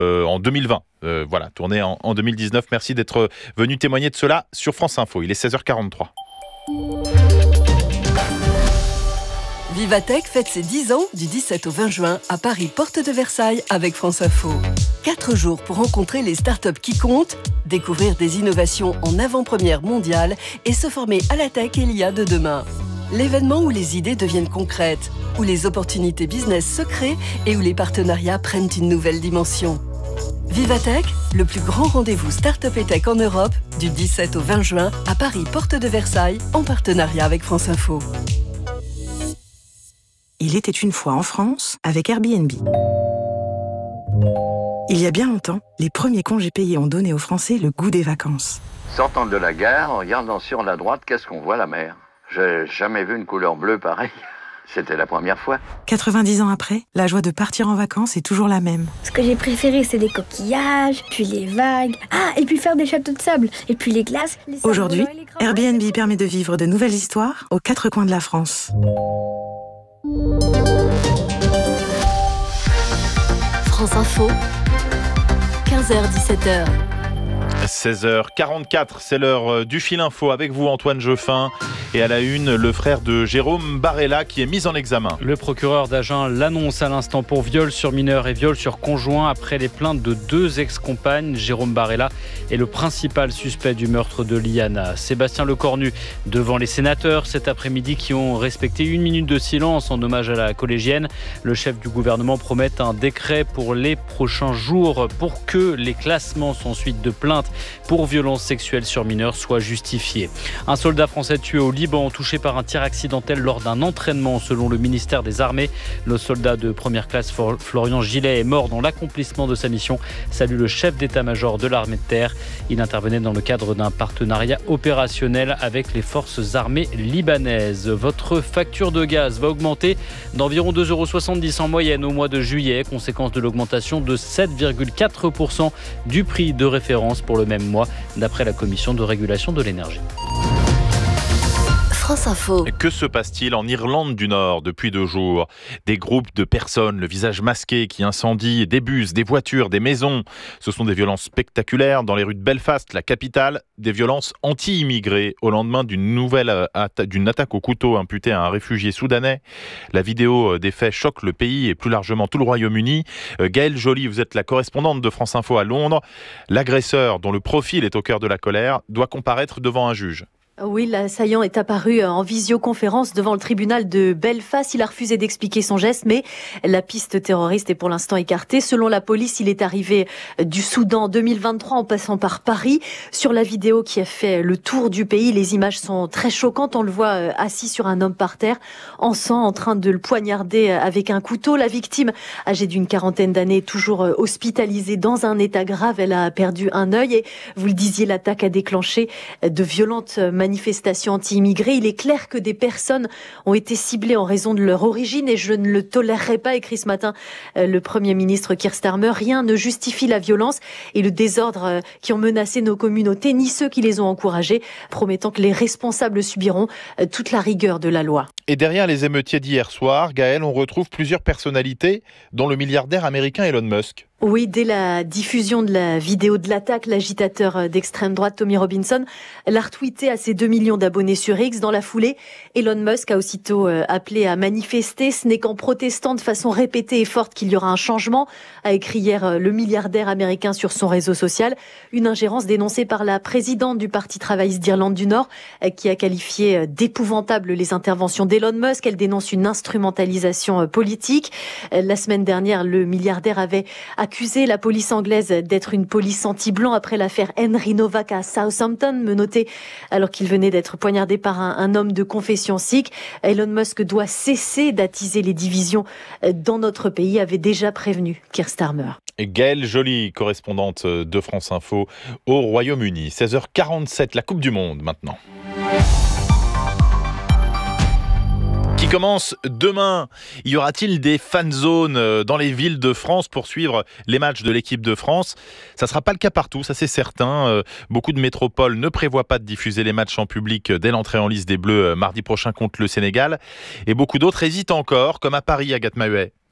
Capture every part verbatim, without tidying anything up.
euh, en deux mille vingt. Euh, voilà, tourné en, en deux mille dix-neuf. Merci d'être venu témoigner de cela sur France Info. Il est seize heures quarante-trois. Vivatech fête ses dix ans du dix-sept au vingt juin à Paris, porte de Versailles avec France Info. Quatre jours pour rencontrer les startups qui comptent, découvrir des innovations en avant-première mondiale et se former à la tech et l'I A de demain. L'événement où les idées deviennent concrètes, où les opportunités business se créent et où les partenariats prennent une nouvelle dimension. Vivatech, le plus grand rendez-vous Startup et Tech en Europe, du dix-sept au vingt juin à Paris, porte de Versailles, en partenariat avec France Info. Il était une fois en France avec Airbnb. Il y a bien longtemps, les premiers congés payés ont donné aux Français le goût des vacances. Sortant de la gare, en regardant sur la droite, qu'est-ce qu'on voit? La mer. J'ai jamais vu une couleur bleue pareille. C'était la première fois. quatre-vingt-dix ans après, la joie de partir en vacances est toujours la même. Ce que j'ai préféré, c'est les coquillages, puis les vagues. Ah, et puis faire des châteaux de sable, et puis les glaces. Les Aujourd'hui, Airbnb permet de vivre de nouvelles histoires aux quatre coins de la France. France Info, quinze heures dix-sept heures. seize heures quarante-quatre, c'est l'heure du Fil Info avec vous Antoine Jeuffin et à la une, le frère de Jérôme Barella qui est mis en examen. Le procureur d'Agen l'annonce à l'instant pour viol sur mineur et viol sur conjoint après les plaintes de deux ex-compagnes. Jérôme Barella est le principal suspect du meurtre de Liana. Sébastien Lecornu devant les sénateurs cet après-midi qui ont respecté une minute de silence en hommage à la collégienne. Le chef du gouvernement promet un décret pour les prochains jours pour que les classements sans suite de plaintes pour violences sexuelles sur mineurs soient justifiés. Un soldat français tué au Liban touché par un tir accidentel lors d'un entraînement selon le ministère des Armées. Le soldat de première classe Florian Gillet est mort dans l'accomplissement de sa mission, salue le chef d'état-major de l'armée de terre. Il intervenait dans le cadre d'un partenariat opérationnel avec les forces armées libanaises. Votre facture de gaz va augmenter d'environ deux euros soixante-dix en moyenne au mois de juillet, conséquence de l'augmentation de sept virgule quatre pour cent du prix de référence pour le même mois, d'après la Commission de régulation de l'énergie. France Info. Que se passe-t-il en Irlande du Nord depuis deux jours? Des groupes de personnes, le visage masqué, qui incendient des bus, des voitures, des maisons. Ce sont des violences spectaculaires dans les rues de Belfast, la capitale. Des violences anti-immigrés au lendemain d'une nouvelle atta- d'une attaque au couteau imputée à un réfugié soudanais. La vidéo des faits choque le pays et plus largement tout le Royaume-Uni. Euh, Gaëlle Joly, vous êtes la correspondante de France Info à Londres. L'agresseur, dont le profil est au cœur de la colère, doit comparaître devant un juge. Oui, l'assaillant est apparu en visioconférence devant le tribunal de Belfast. Il a refusé d'expliquer son geste, mais la piste terroriste est pour l'instant écartée. Selon la police, il est arrivé du Soudan en deux mille vingt-trois en passant par Paris. Sur la vidéo qui a fait le tour du pays, les images sont très choquantes. On le voit assis sur un homme par terre, en sang, en train de le poignarder avec un couteau. La victime, âgée d'une quarantaine d'années, est toujours hospitalisée dans un état grave. Elle a perdu un œil et, vous le disiez, l'attaque a déclenché de violentes manifestations. Manifestations anti-immigrés. Il est clair que des personnes ont été ciblées en raison de leur origine et je ne le tolérerai pas, écrit ce matin le Premier ministre Keir Starmer. Rien ne justifie la violence et le désordre qui ont menacé nos communautés, ni ceux qui les ont encouragés, promettant que les responsables subiront toute la rigueur de la loi. Et derrière les émeutiers d'hier soir, Gaëlle, on retrouve plusieurs personnalités, dont le milliardaire américain Elon Musk. Oui, dès la diffusion de la vidéo de l'attaque, l'agitateur d'extrême droite Tommy Robinson l'a retweeté à ses deux millions d'abonnés sur X. Dans la foulée, Elon Musk a aussitôt appelé à manifester. Ce n'est qu'en protestant de façon répétée et forte qu'il y aura un changement, a écrit hier le milliardaire américain sur son réseau social. Une ingérence dénoncée par la présidente du Parti travailliste d'Irlande du Nord, qui a qualifié d'épouvantables les interventions d'Elon Musk. Elle dénonce une instrumentalisation politique. La semaine dernière, le milliardaire avait accusé la police anglaise d'être une police anti-blanc après l'affaire Henry Novak à Southampton, menotté alors qu'il venait d'être poignardé par un, un homme de confession sikh. Elon Musk doit cesser d'attiser les divisions dans notre pays, avait déjà prévenu Keir Starmer. Et Gaëlle Joly, correspondante de France Info au Royaume-Uni. seize heures quarante-sept, la Coupe du Monde maintenant. Qui commence demain. Y aura-t-il des fan zones dans les villes de France pour suivre les matchs de l'équipe de France? Ça ne sera pas le cas partout, ça c'est certain. Beaucoup de métropoles ne prévoient pas de diffuser les matchs en public dès l'entrée en lice des Bleus mardi prochain contre le Sénégal. Et beaucoup d'autres hésitent encore, comme à Paris, Agathe Mahuet.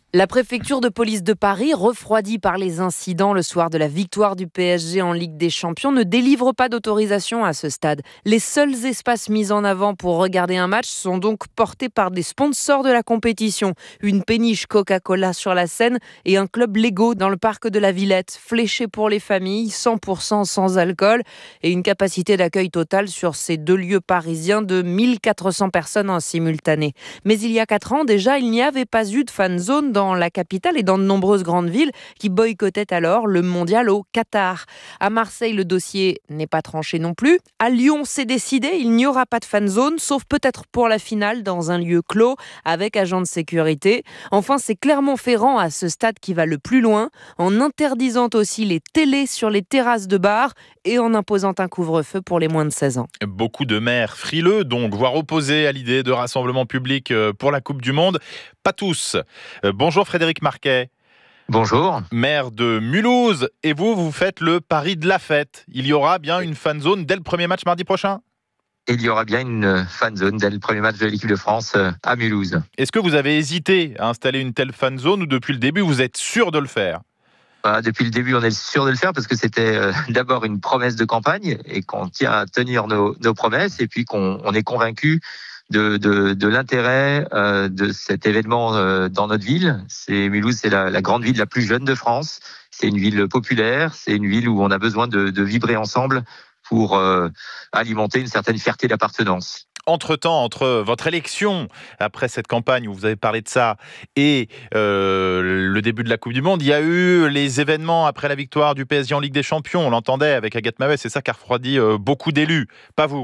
La préfecture de police de Paris, refroidie par les incidents le soir de la victoire du P S G en Ligue des Champions, ne délivre pas d'autorisation à ce stade. Les seuls espaces mis en avant pour regarder un match sont donc portés par des sponsors de la compétition. Une péniche Coca-Cola sur la Seine et un club Lego dans le parc de la Villette, fléché pour les familles, cent pour cent sans alcool et une capacité d'accueil totale sur ces deux lieux parisiens de mille quatre cents personnes en simultané. Mais il y a quatre ans déjà, il n'y avait pas eu de fan zone dans la capitale et dans de nombreuses grandes villes qui boycottaient alors le mondial au Qatar. À Marseille, le dossier n'est pas tranché non plus. À Lyon, c'est décidé, il n'y aura pas de fan zone, sauf peut-être pour la finale dans un lieu clos avec agents de sécurité. Enfin, c'est Clermont-Ferrand à ce stade qui va le plus loin, en interdisant aussi les télés sur les terrasses de bars et en imposant un couvre-feu pour les moins de seize ans. Beaucoup de maires frileux, donc, voire opposés à l'idée de rassemblement public pour la Coupe du Monde. Pas tous. Bonjour Frédéric Marquet. Bonjour. Maire de Mulhouse. Et vous, vous faites le pari de la fête. Il y aura bien une fan zone dès le premier match mardi prochain ? Il y aura bien une fan zone dès le premier match de l'équipe de France à Mulhouse. Est-ce que vous avez hésité à installer une telle fan zone ou depuis le début, vous êtes sûr de le faire ? Ah, depuis le début, on est sûr de le faire parce que c'était euh, d'abord une promesse de campagne et qu'on tient à tenir nos, nos promesses et puis qu'on on est convaincu de, de, de l'intérêt euh, de cet événement euh, dans notre ville. C'est Mulhouse, c'est la, la grande ville la plus jeune de France. C'est une ville populaire, c'est une ville où on a besoin de, de vibrer ensemble pour euh, alimenter une certaine fierté d'appartenance. Entre-temps, entre votre élection, après cette campagne où vous avez parlé de ça, et euh, le début de la Coupe du Monde, il y a eu les événements après la victoire du P S G en Ligue des Champions. On l'entendait avec Agathe Mavet, c'est ça qui a refroidi euh, beaucoup d'élus, pas vous ?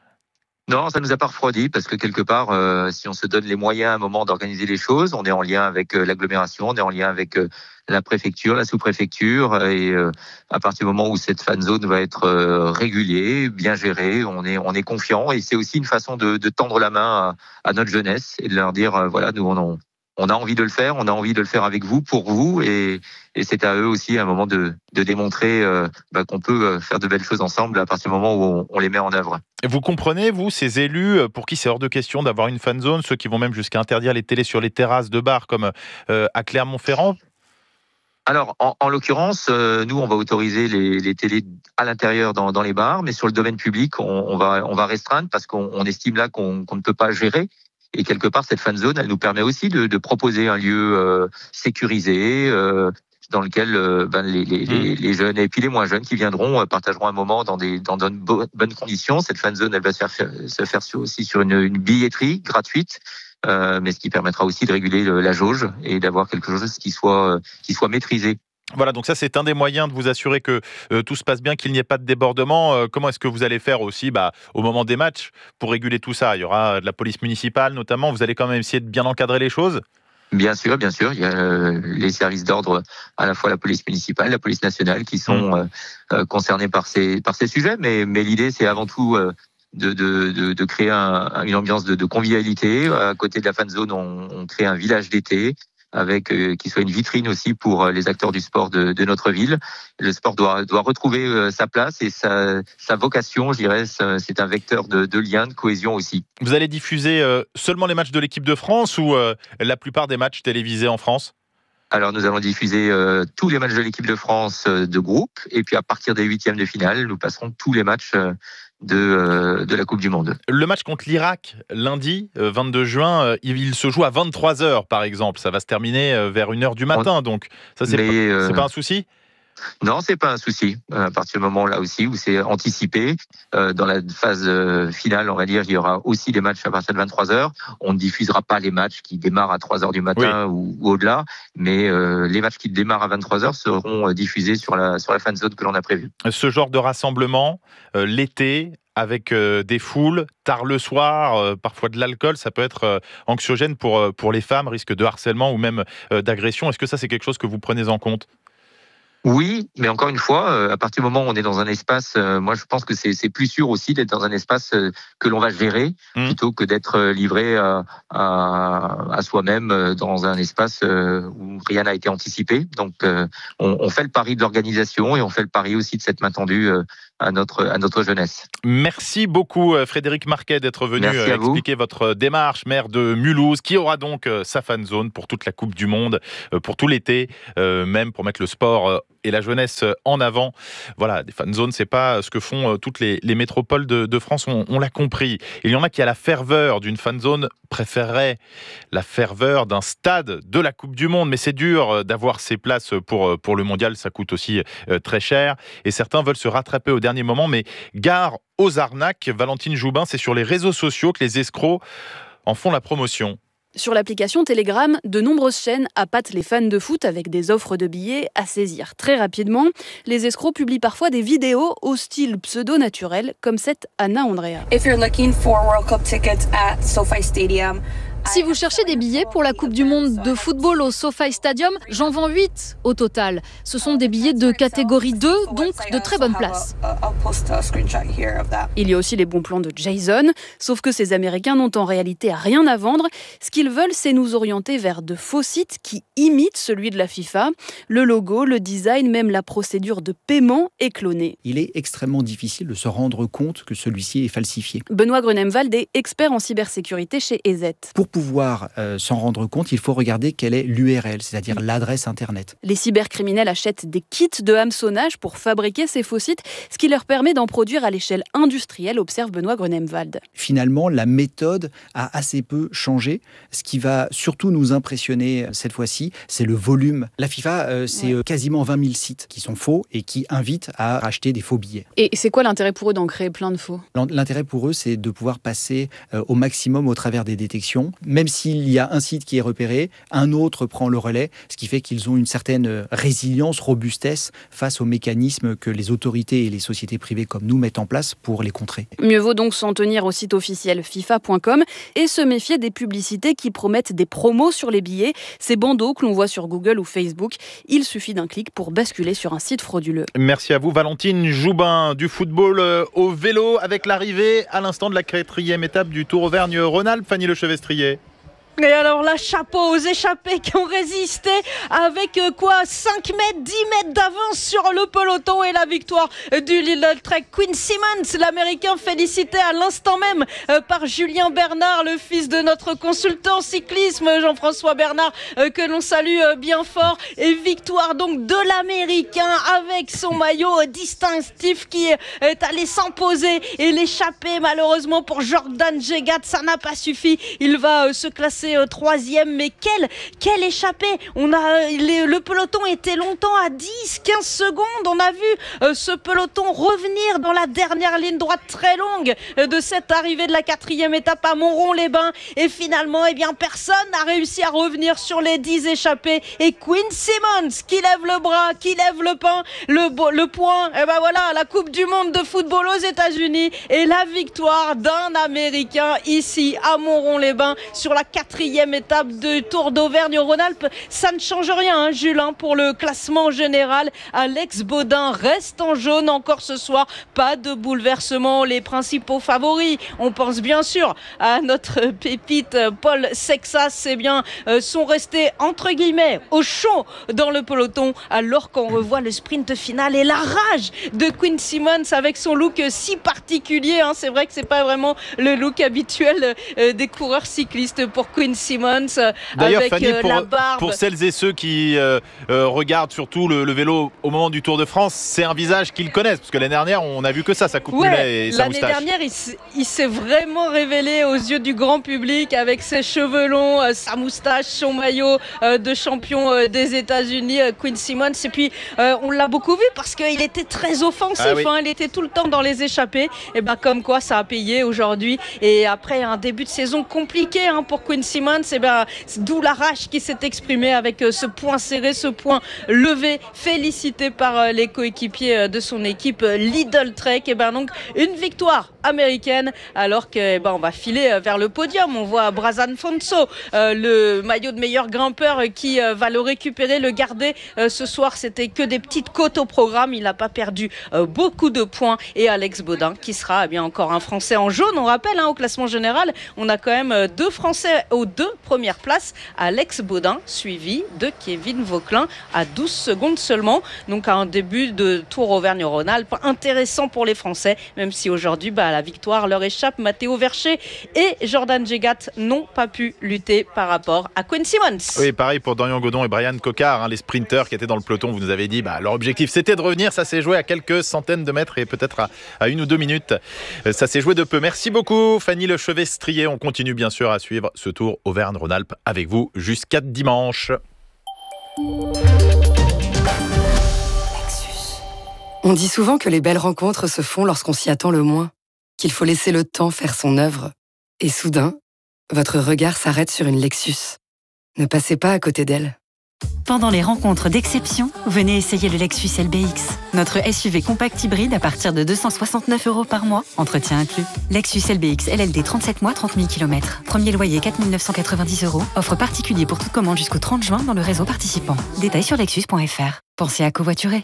Non, ça nous a pas refroidi parce que quelque part, euh, si on se donne les moyens à un moment d'organiser les choses, on est en lien avec euh, l'agglomération, on est en lien avec euh, la préfecture, la sous-préfecture, et euh, à partir du moment où cette fan zone va être euh, régulée, bien gérée, on est on est confiant et c'est aussi une façon de, de tendre la main à, à notre jeunesse et de leur dire euh, voilà, nous on en On a envie de le faire, on a envie de le faire avec vous, pour vous, et, et c'est à eux aussi à un moment de, de démontrer euh, bah, qu'on peut faire de belles choses ensemble à partir du moment où on, on les met en œuvre. Vous comprenez, vous, ces élus pour qui c'est hors de question d'avoir une fan zone, ceux qui vont même jusqu'à interdire les télés sur les terrasses de bars comme euh, à Clermont-Ferrand ? Alors, en, en l'occurrence, euh, nous, on va autoriser les, les télés à l'intérieur dans, dans les bars, mais sur le domaine public, on, on va on va restreindre parce qu'on on estime là qu'on, qu'on ne peut pas gérer. Et quelque part, cette fan zone, elle nous permet aussi de, de proposer un lieu euh, sécurisé, euh, dans lequel euh, ben, les, les, les, les jeunes et puis les moins jeunes qui viendront euh, partageront un moment dans des dans de bonnes conditions. Cette fan zone, elle va se faire se faire sur, aussi sur une, une billetterie gratuite, euh, mais ce qui permettra aussi de réguler le, la jauge et d'avoir quelque chose qui soit qui soit maîtrisé. Voilà, donc ça c'est un des moyens de vous assurer que euh, tout se passe bien, qu'il n'y ait pas de débordement. Euh, comment est-ce que vous allez faire aussi bah, au moment des matchs pour réguler tout ça ? Il y aura de la police municipale notamment, vous allez quand même essayer de bien encadrer les choses ? Bien sûr, bien sûr. Il y a euh, les services d'ordre, à la fois la police municipale, la police nationale, qui sont euh, euh, concernés par ces, par ces sujets. Mais, mais l'idée, c'est avant tout euh, de, de, de, de créer un, une ambiance de, de convivialité. À côté de la fan zone, on, on crée un village d'été, avec euh, qui soit une vitrine aussi pour les acteurs du sport de, de notre ville. Le sport doit, doit retrouver euh, sa place et sa, sa vocation, je dirais, c'est un vecteur de, de lien, de cohésion aussi. Vous allez diffuser euh, seulement les matchs de l'équipe de France ou euh, la plupart des matchs télévisés en France ? Alors nous allons diffuser euh, tous les matchs de l'équipe de France euh, de groupe et puis à partir des huitièmes de finale, nous passerons tous les matchs euh, de, euh, de la Coupe du Monde. Le match contre l'Irak, lundi, euh, vingt-deux juin, euh, il se joue à vingt-trois heures par exemple. Ça va se terminer euh, vers une heure du matin, On... donc ça c'est, Mais, pas, euh... c'est pas un souci ? Non, c'est pas un souci. À partir du moment là aussi où c'est anticipé, euh, dans la phase euh, finale, on va dire, il y aura aussi des matchs à partir de vingt-trois heures. On ne diffusera pas les matchs qui démarrent à trois heures du matin oui. ou, ou au-delà, mais euh, les matchs qui démarrent à vingt-trois heures seront diffusés sur la sur la fan zone que l'on a prévue. Ce genre de rassemblement, euh, l'été, avec euh, des foules, tard le soir, euh, parfois de l'alcool, ça peut être euh, anxiogène pour euh, pour les femmes, risque de harcèlement ou même euh, d'agression. Est-ce que ça c'est quelque chose que vous prenez en compte ? Oui, mais encore une fois, euh, à partir du moment où on est dans un espace, euh, moi je pense que c'est, c'est plus sûr aussi d'être dans un espace euh, que l'on va gérer mmh. plutôt que d'être euh, livré à, à, à soi-même euh, dans un espace euh, où rien n'a été anticipé. Donc euh, on, on fait le pari de l'organisation et on fait le pari aussi de cette main tendue euh, à notre à notre jeunesse. Merci beaucoup Frédéric Marquet d'être venu euh, expliquer votre démarche, maire de Mulhouse, qui aura donc euh, sa fan zone pour toute la Coupe du Monde, euh, pour tout l'été, euh, même pour mettre le sport euh, et la jeunesse en avant. Voilà, des fan zones, c'est pas ce que font euh, toutes les, les métropoles de, de France, on, on l'a compris. Il y en a qui, à la ferveur d'une fan zone, préféreraient la ferveur d'un stade de la Coupe du Monde, mais c'est dur d'avoir ces places pour, pour le mondial, ça coûte aussi euh, très cher, et certains veulent se rattraper au dernier moment, mais gare aux arnaques. Valentine Joubin, c'est sur les réseaux sociaux que les escrocs en font la promotion. Sur l'application Telegram, de nombreuses chaînes appâtent les fans de foot avec des offres de billets à saisir très rapidement. Les escrocs publient parfois des vidéos au style pseudo-naturel, comme cette Anna Andrea. If you're looking for World Cup tickets at SoFi Stadium, si vous cherchez des billets pour la Coupe du Monde de football au SoFi Stadium, j'en vends huit au total. Ce sont des billets de catégorie deux, donc de très bonne place. Il y a aussi les bons plans de Jason, sauf que ces Américains n'ont en réalité rien à vendre. Ce qu'ils veulent, c'est nous orienter vers de faux sites qui imitent celui de la FIFA. Le logo, le design, même la procédure de paiement est clonée. Il est extrêmement difficile de se rendre compte que celui-ci est falsifié. Benoît Grunemwald est expert en cybersécurité chez E Z. Pour pouvoir euh, s'en rendre compte, il faut regarder quelle est l'U R L, c'est-à-dire l'adresse Internet. Les cybercriminels achètent des kits de hameçonnage pour fabriquer ces faux sites, ce qui leur permet d'en produire à l'échelle industrielle, observe Benoît Grunemwald. Finalement, la méthode a assez peu changé. Ce qui va surtout nous impressionner cette fois-ci, c'est le volume. La FIFA, euh, c'est ouais. quasiment vingt mille sites qui sont faux et qui invitent à acheter des faux billets. Et c'est quoi l'intérêt pour eux d'en créer plein de faux ? L'intérêt pour eux, c'est de pouvoir passer euh, au maximum au travers des détections. Même s'il y a un site qui est repéré, un autre prend le relais, ce qui fait qu'ils ont une certaine résilience, robustesse face aux mécanismes que les autorités et les sociétés privées comme nous mettent en place pour les contrer. Mieux vaut donc s'en tenir au site officiel FIFA point com et se méfier des publicités qui promettent des promos sur les billets, ces bandeaux que l'on voit sur Google ou Facebook. Il suffit d'un clic pour basculer sur un site frauduleux. Merci à vous Valentine Joubin. Du football au vélo avec l'arrivée à l'instant de la quatrième étape du Tour Auvergne-Rhône-Alpes. Fanny Lechevestrier. Et alors là, chapeau aux échappés qui ont résisté avec euh, quoi cinq mètres, dix mètres d'avance sur le peloton et la victoire du Lidl Trek. Quinn Simmons, l'américain félicité à l'instant même euh, par Julien Bernard, le fils de notre consultant cyclisme Jean-François Bernard, euh, que l'on salue euh, bien fort. Et victoire donc de l'américain avec son maillot euh, distinctif qui est allé s'imposer. Et l'échappé malheureusement pour Jordan Jegat, ça n'a pas suffi. Il va euh, se classer troisième, mais quel, quel échappé. On a, les, le peloton était longtemps à dix quinze secondes. On a vu euh, ce peloton revenir dans la dernière ligne droite très longue euh, de cette arrivée de la quatrième étape à Montrond-les-Bains. Et finalement, eh bien, personne n'a réussi à revenir sur les dix échappés. Et Quinn Simmons qui lève le bras, qui lève le pain, le, le poing. Et ben voilà, la Coupe du Monde de football aux États-Unis et la victoire d'un Américain ici à Montrond-les-Bains sur la quatrième quatrième étape du Tour d'Auvergne-Rhône-Alpes. Ça ne change rien, hein, Jules, hein, pour le classement général. Alex Baudin reste en jaune encore ce soir. Pas de bouleversement. Les principaux favoris, on pense bien sûr à notre pépite Paul Sexas, eh bien, euh, sont restés entre guillemets au chaud dans le peloton, alors qu'on revoit le sprint final et la rage de Quinn Simmons avec son look si particulier. Hein. C'est vrai que c'est pas vraiment le look habituel euh, des coureurs cyclistes pour Quinn Simmons. D'ailleurs, avec Fanny, euh, pour, la barbe. pour celles et ceux qui euh, euh, regardent surtout le, le vélo au moment du Tour de France, c'est un visage qu'ils connaissent, parce que l'année dernière, on a vu que ça, sa coupe ouais, mulet et sa moustache. L'année dernière, il, il s'est vraiment révélé aux yeux du grand public avec ses cheveux longs, euh, sa moustache, son maillot euh, de champion euh, des États-Unis, euh, Quinn Simmons. Et puis, euh, on l'a beaucoup vu parce qu'il était très offensif. Ah oui. hein, il était tout le temps dans les échappées. Et ben comme quoi, ça a payé aujourd'hui. Et après un début de saison compliqué hein, pour Quinn Simmons, et ben d'où la rage qui s'est exprimée avec euh, ce point serré, ce point levé, félicité par euh, les coéquipiers euh, de son équipe euh, Lidl Trek. Et ben donc une victoire américaine, alors que eh ben, on va filer vers le podium. On voit Brazan Fonso, euh, le maillot de meilleur grimpeur, qui euh, va le récupérer, le garder euh, ce soir. C'était que des petites côtes au programme. Il n'a pas perdu euh, beaucoup de points. Et Alex Baudin, qui sera eh bien encore un Français en jaune. On rappelle, hein, au classement général, on a quand même euh, deux Français aux deux premières places. Alex Baudin, suivi de Kevin Vauquelin à douze secondes seulement. Donc un début de Tour Auvergne-Rhône-Alpes intéressant pour les Français, même si aujourd'hui bah, la victoire leur échappe. Matteo Vercher et Jordan Jegat n'ont pas pu lutter par rapport à Quinn Simmons. Oui, pareil pour Dorian Godon et Brian Cocard, hein, les sprinteurs qui étaient dans le peloton. Vous nous avez dit bah, leur objectif c'était de revenir. Ça s'est joué à quelques centaines de mètres et peut-être à, à une ou deux minutes. Ça s'est joué de peu. Merci beaucoup Fanny Lechevet-Strier. On continue bien sûr à suivre ce Tour Auvergne-Rhône-Alpes avec vous jusqu'à dimanche. On dit souvent que les belles rencontres se font lorsqu'on s'y attend le moins, qu'il faut laisser le temps faire son œuvre. Et soudain, votre regard s'arrête sur une Lexus. Ne passez pas à côté d'elle. Pendant les rencontres d'exception, venez essayer le Lexus L B X. Notre S U V compact hybride à partir de deux cent soixante-neuf euros par mois, entretien inclus. Lexus L B X L L D trente-sept mois, trente mille kilomètres. Premier loyer quatre mille neuf cent quatre-vingt-dix euros. Offre particulier pour toute commande jusqu'au trente juin dans le réseau participant. Détails sur lexus point f r. Pensez à covoiturer.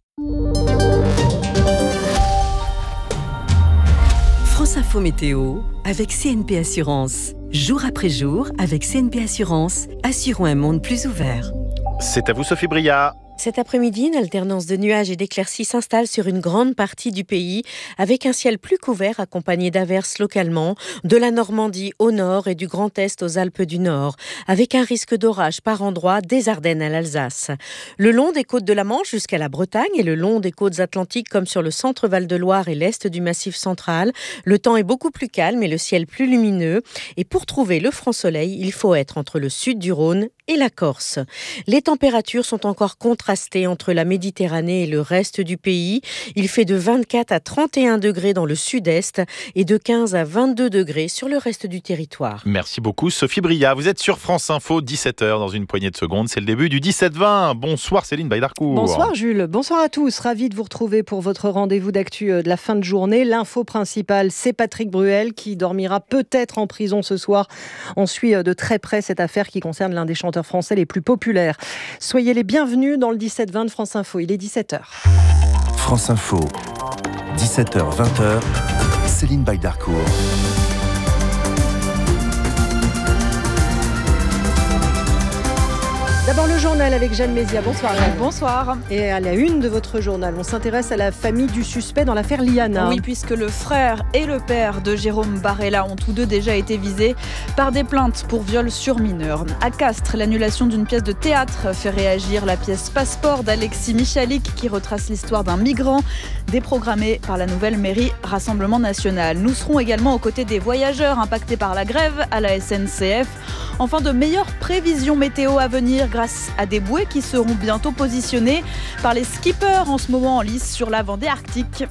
France Info Météo avec C N P Assurance. Jour après jour, avec C N P Assurance, assurons un monde plus ouvert. C'est à vous Sophie Bria. Cet après-midi, une alternance de nuages et d'éclaircies s'installe sur une grande partie du pays, avec un ciel plus couvert accompagné d'averses localement, de la Normandie au nord et du Grand Est aux Alpes du Nord, avec un risque d'orage par endroits des Ardennes à l'Alsace. Le long des côtes de la Manche jusqu'à la Bretagne et le long des côtes atlantiques comme sur le centre Val-de-Loire et l'est du Massif central, le temps est beaucoup plus calme et le ciel plus lumineux. Et pour trouver le franc soleil, il faut être entre le sud du Rhône et la Corse. Les températures sont encore contrastées entre la Méditerranée et le reste du pays. Il fait de vingt-quatre à trente et un degrés dans le sud-est et de quinze à vingt-deux degrés sur le reste du territoire. Merci beaucoup Sophie Bria. Vous êtes sur France Info, dix-sept heures dans une poignée de secondes. C'est le début du dix-sept vingt. Bonsoir Céline Baydarcourt. Bonsoir Jules, bonsoir à tous. Ravi de vous retrouver pour votre rendez-vous d'actu de la fin de journée. L'info principale, c'est Patrick Bruel qui dormira peut-être en prison ce soir. On suit de très près cette affaire qui concerne l'un des chanteurs français les plus populaires. Soyez les bienvenus dans le dix-sept vingt de France Info. Il est dix-sept heures. France Info, dix-sept heures vingt, Céline Baydarcourt. D'abord le journal avec Jeanne Mézia. Bonsoir Jeanne. Bonsoir. Et à la une de votre journal, on s'intéresse à la famille du suspect dans l'affaire Liana. Oui, puisque le frère et le père de Jérôme Barella ont tous deux déjà été visés par des plaintes pour viol sur mineur. À Castres, l'annulation d'une pièce de théâtre fait réagir. La pièce Passeport d'Alexis Michalik qui retrace l'histoire d'un migrant déprogrammé par la nouvelle mairie Rassemblement National. Nous serons également aux côtés des voyageurs impactés par la grève à la S N C F. Enfin, de meilleures prévisions météo à venir grâce à des bouées qui seront bientôt positionnés par les skippers en ce moment en lice sur la Vendée Arctique.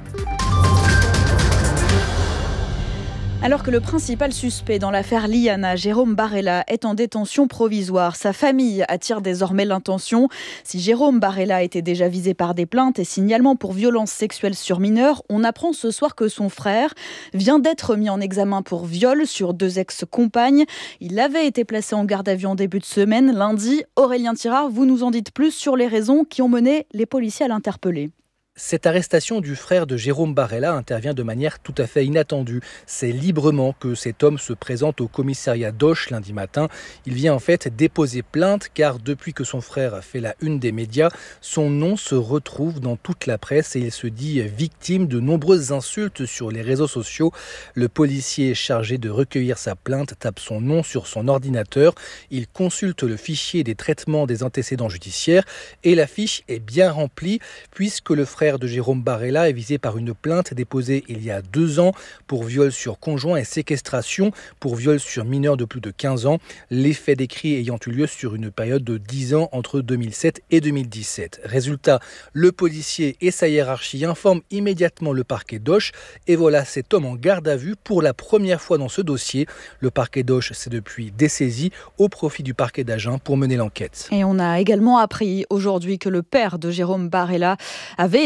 Alors que le principal suspect dans l'affaire Liana, Jérôme Barella, est en détention provisoire, sa famille attire désormais l'intention. Si Jérôme Barella était déjà visé par des plaintes et signalements pour violences sexuelles sur mineurs, on apprend ce soir que son frère vient d'être mis en examen pour viol sur deux ex-compagnes. Il avait été placé en garde à vue en début de semaine. Lundi, Aurélien Tirard, vous nous en dites plus sur les raisons qui ont mené les policiers à l'interpeller. Cette arrestation du frère de Jérôme Barella intervient de manière tout à fait inattendue. C'est librement que cet homme se présente au commissariat d'Auch lundi matin. Il vient en fait déposer plainte car depuis que son frère fait la une des médias, son nom se retrouve dans toute la presse et il se dit victime de nombreuses insultes sur les réseaux sociaux. Le policier chargé de recueillir sa plainte tape son nom sur son ordinateur. Il consulte le fichier des traitements des antécédents judiciaires et la fiche est bien remplie puisque le frère de Jérôme Barella est visé par une plainte déposée il y a deux ans pour viol sur conjoint et séquestration pour viol sur mineur de plus de quinze ans. Les faits décrits ayant eu lieu sur une période de dix ans entre deux mille sept et deux mille dix-sept. Résultat, le policier et sa hiérarchie informent immédiatement le parquet d'Auch et voilà cet homme en garde à vue pour la première fois dans ce dossier. Le parquet d'Auch s'est depuis dessaisi au profit du parquet d'Agen pour mener l'enquête. Et on a également appris aujourd'hui que le père de Jérôme Barella avait été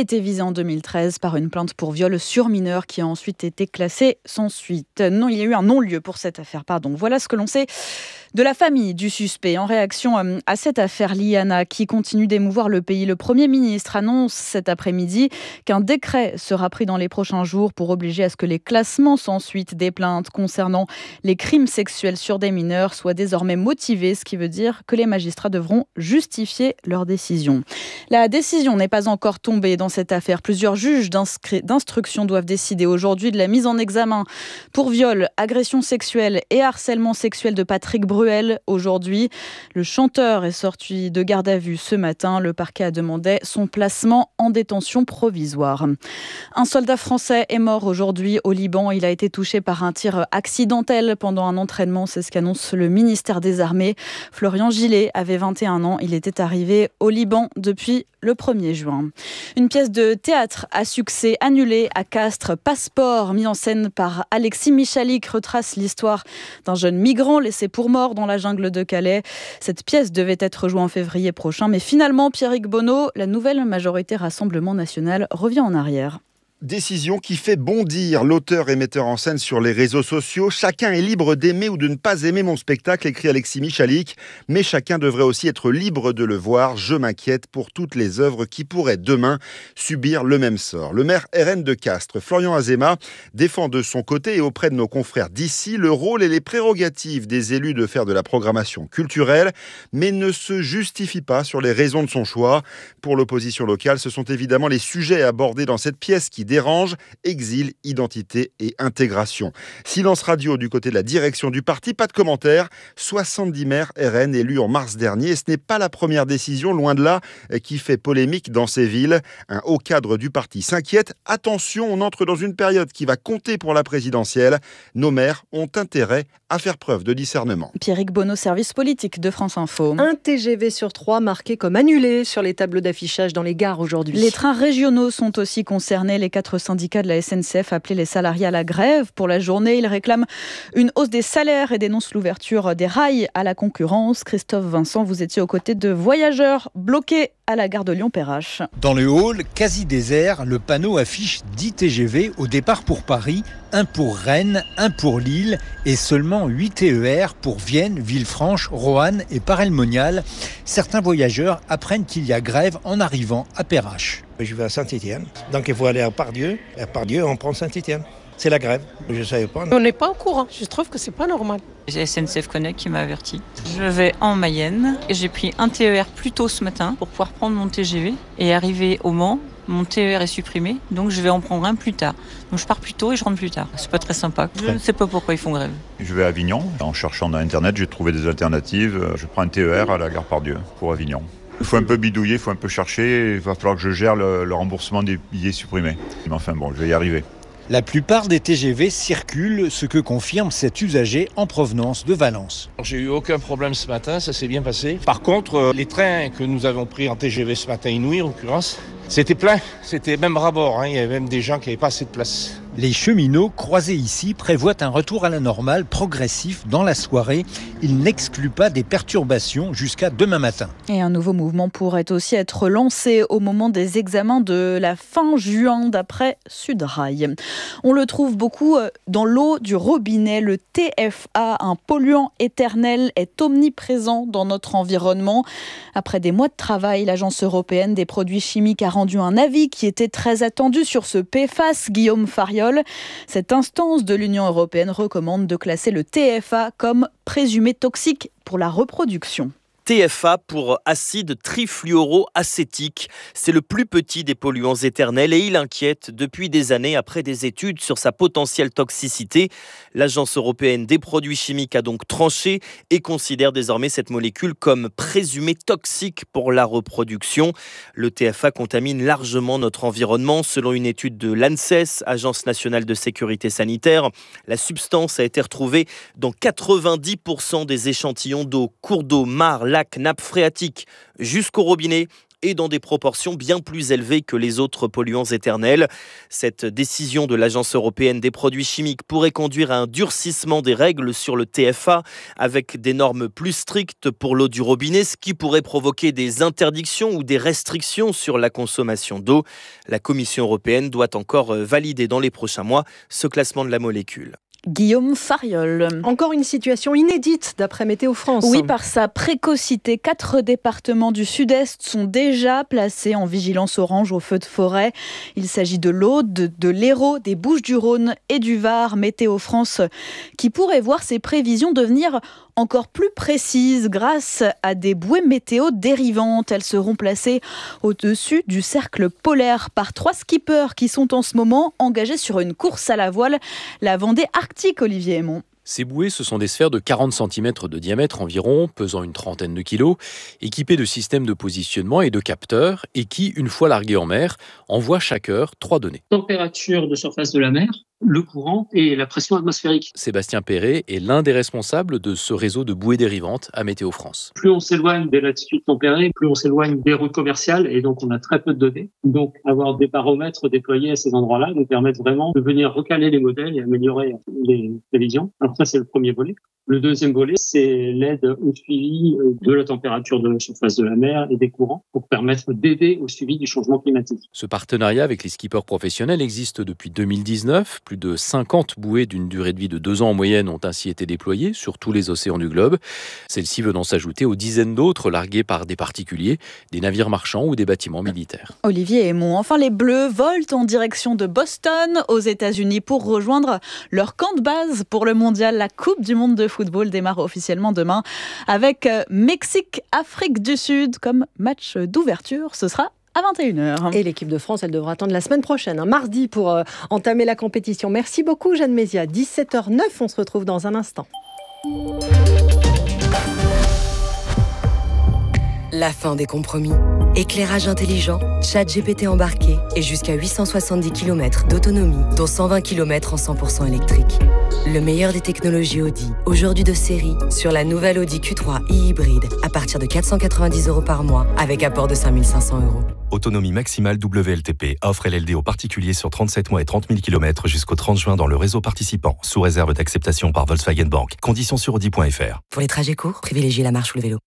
été visé en deux mille treize par une plainte pour viol sur mineur qui a ensuite été classée sans suite. Non, il y a eu un non-lieu pour cette affaire, pardon. Voilà ce que l'on sait de la famille du suspect. En réaction à cette affaire Liana qui continue d'émouvoir le pays, le Premier ministre annonce cet après-midi qu'un décret sera pris dans les prochains jours pour obliger à ce que les classements sans suite des plaintes concernant les crimes sexuels sur des mineurs soient désormais motivés, ce qui veut dire que les magistrats devront justifier leur décision. La décision n'est pas encore tombée dans cette affaire. Plusieurs juges d'instruction doivent décider aujourd'hui de la mise en examen pour viol, agression sexuelle et harcèlement sexuel de Patrick Bruel. Aujourd'hui, le chanteur est sorti de garde à vue ce matin. Le parquet a demandé son placement en détention provisoire. Un soldat français est mort aujourd'hui au Liban. Il a été touché par un tir accidentel pendant un entraînement. C'est ce qu'annonce le ministère des Armées. Florian Gillet avait vingt et un ans. Il était arrivé au Liban depuis le premier juin. Une pièce de théâtre à succès annulée à Castres. Passeport, mis en scène par Alexis Michalik, retrace l'histoire d'un jeune migrant laissé pour mort dans la jungle de Calais. Cette pièce devait être jouée en février prochain, mais finalement, Pierrick Bonneau, la nouvelle majorité Rassemblement National, revient en arrière. Décision qui fait bondir l'auteur et metteur en scène sur les réseaux sociaux. Chacun est libre d'aimer ou de ne pas aimer mon spectacle, écrit Alexis Michalik. Mais chacun devrait aussi être libre de le voir. Je m'inquiète pour toutes les œuvres qui pourraient demain subir le même sort. Le maire R N de Castres, Florian Azéma, défend de son côté et auprès de nos confrères d'ici le rôle et les prérogatives des élus de faire de la programmation culturelle, mais ne se justifie pas sur les raisons de son choix. Pour l'opposition locale, ce sont évidemment les sujets abordés dans cette pièce qui dérange, exil, identité et intégration. Silence radio du côté de la direction du parti, pas de commentaire. soixante-dix maires R N élus en mars dernier. Et ce n'est pas la première décision, loin de là, qui fait polémique dans ces villes. Un haut cadre du parti s'inquiète. Attention, on entre dans une période qui va compter pour la présidentielle. Nos maires ont intérêt à faire preuve de discernement. Pierrick Bonneau, service politique de France Info. Un T G V sur trois marqué comme annulé sur les tableaux d'affichage dans les gares aujourd'hui. Les trains régionaux sont aussi concernés. Les quatre syndicats de la S N C F appelaient les salariés à la grève pour la journée. Ils réclament une hausse des salaires et dénoncent l'ouverture des rails à la concurrence. Christophe Vincent, vous étiez aux côtés de voyageurs bloqués à la gare de Lyon-Perrache. Dans le hall, quasi désert, le panneau affiche dix T G V au départ pour Paris, un pour Rennes, un pour Lille et seulement huit T E R pour Vienne, Villefranche, Roanne et Paray-le-Monial. Certains voyageurs apprennent qu'il y a grève en arrivant à Perrache. Je vais à Saint-Étienne, donc il faut aller à Pardieu. Et à Pardieu, on prend Saint-Étienne. C'est la grève, je ne savais pas. On n'est pas au courant, je trouve que c'est pas normal. J'ai S N C F Connect qui m'a averti. Je vais en Mayenne et j'ai pris un T E R plus tôt ce matin pour pouvoir prendre mon T G V et arriver au Mans. Mon T E R est supprimé, donc je vais en prendre un plus tard. Donc je pars plus tôt et je rentre plus tard. C'est pas très sympa. Je ne sais pas pourquoi ils font grève. Je vais à Avignon. En cherchant dans Internet, j'ai trouvé des alternatives. Je prends un T E R à la gare Pardieu pour Avignon. Il faut un peu bidouiller, il faut un peu chercher. Il va falloir que je gère le, le remboursement des billets supprimés. Mais enfin bon, je vais y arriver. La plupart des T G V circulent, ce que confirme cet usager en provenance de Valence. J'ai eu aucun problème ce matin, ça s'est bien passé. Par contre, les trains que nous avons pris en T G V ce matin, Inouï en l'occurrence, c'était plein, c'était même ras bord, hein. Il y avait même des gens qui n'avaient pas assez de place. Les cheminots croisés ici prévoient un retour à la normale progressif dans la soirée. Ils n'excluent pas des perturbations jusqu'à demain matin. Et un nouveau mouvement pourrait aussi être lancé au moment des examens de la fin juin d'après Sudrail. On le trouve beaucoup dans l'eau du robinet. Le T F A, un polluant éternel, est omniprésent dans notre environnement. Après des mois de travail, l'Agence européenne des produits chimiques a rendu un avis qui était très attendu sur ce P F A S. Guillaume Fariol, cette instance de l'Union européenne recommande de classer le T F A comme présumé toxique pour la reproduction. T F A pour acide trifluoroacétique. C'est le plus petit des polluants éternels et il inquiète depuis des années après des études sur sa potentielle toxicité. L'Agence européenne des produits chimiques a donc tranché et considère désormais cette molécule comme présumée toxique pour la reproduction. Le T F A contamine largement notre environnement. Selon une étude de l'ANSES, Agence nationale de sécurité sanitaire, la substance a été retrouvée dans quatre-vingt-dix pour cent des échantillons d'eau, cours d'eau, mares, lacs, nappes phréatiques, jusqu'au robinet. et dans des proportions bien plus élevées que les autres polluants éternels. Cette décision de l'Agence européenne des produits chimiques pourrait conduire à un durcissement des règles sur le T F A, avec des normes plus strictes pour l'eau du robinet, ce qui pourrait provoquer des interdictions ou des restrictions sur la consommation d'eau. La Commission européenne doit encore valider dans les prochains mois ce classement de la molécule. Guillaume Fariol. Encore une situation inédite d'après Météo France. Oui, par sa précocité, quatre départements du sud-est sont déjà placés en vigilance orange au feu de forêt. Il s'agit de l'Aude, de, de l'Hérault, des Bouches-du-Rhône et du Var. Météo France qui pourrait voir ses prévisions devenir encore plus précises grâce à des bouées météo dérivantes. Elles seront placées au-dessus du cercle polaire par trois skippers qui sont en ce moment engagés sur une course à la voile, la Vendée Arctique, Olivier Aymon. Ces bouées, ce sont des sphères de quarante centimètres de diamètre environ, pesant une trentaine de kilos, équipées de systèmes de positionnement et de capteurs, et qui, une fois larguées en mer, envoient chaque heure trois données. Température de surface de la mer, le courant et la pression atmosphérique. Sébastien Perret est l'un des responsables de ce réseau de bouées dérivantes à Météo France. Plus on s'éloigne des latitudes tempérées, plus on s'éloigne des routes commerciales et donc on a très peu de données. Donc avoir des baromètres déployés à ces endroits-là nous permettent vraiment de venir recaler les modèles et améliorer les prévisions. Alors ça, c'est le premier volet. Le deuxième volet, c'est l'aide au suivi de la température de la surface de la mer et des courants pour permettre d'aider au suivi du changement climatique. Ce partenariat avec les skippers professionnels existe depuis deux mille dix-neuf. Plus de cinquante bouées d'une durée de vie de deux ans en moyenne ont ainsi été déployées sur tous les océans du globe. Celles-ci venant s'ajouter aux dizaines d'autres larguées par des particuliers, des navires marchands ou des bâtiments militaires. Olivier Aymon. Enfin, les Bleus volent en direction de Boston, aux États-Unis, pour rejoindre leur camp de base pour le mondial. La Coupe du monde de football démarre officiellement demain avec Mexique-Afrique du Sud comme match d'ouverture. Ce sera à vingt et une heures. Et l'équipe de France, elle devra attendre la semaine prochaine, hein, mardi, pour euh, entamer la compétition. Merci beaucoup, Jeanne Mézia. dix-sept heures neuf, on se retrouve dans un instant. La fin des compromis. Éclairage intelligent, chat G P T embarqué et jusqu'à huit cent soixante-dix kilomètres d'autonomie, dont cent vingt kilomètres en cent pour cent électrique. Le meilleur des technologies Audi, aujourd'hui de série, sur la nouvelle Audi Q trois e-hybride, à partir de quatre cent quatre-vingt-dix euros par mois, avec apport de cinq mille cinq cents euros. Autonomie maximale W L T P. Offre L L D aux particuliers sur trente-sept mois et trente mille kilomètres jusqu'au trente juin dans le réseau participant, sous réserve d'acceptation par Volkswagen Bank. Conditions sur audi point f r. Pour les trajets courts, privilégiez la marche ou le vélo.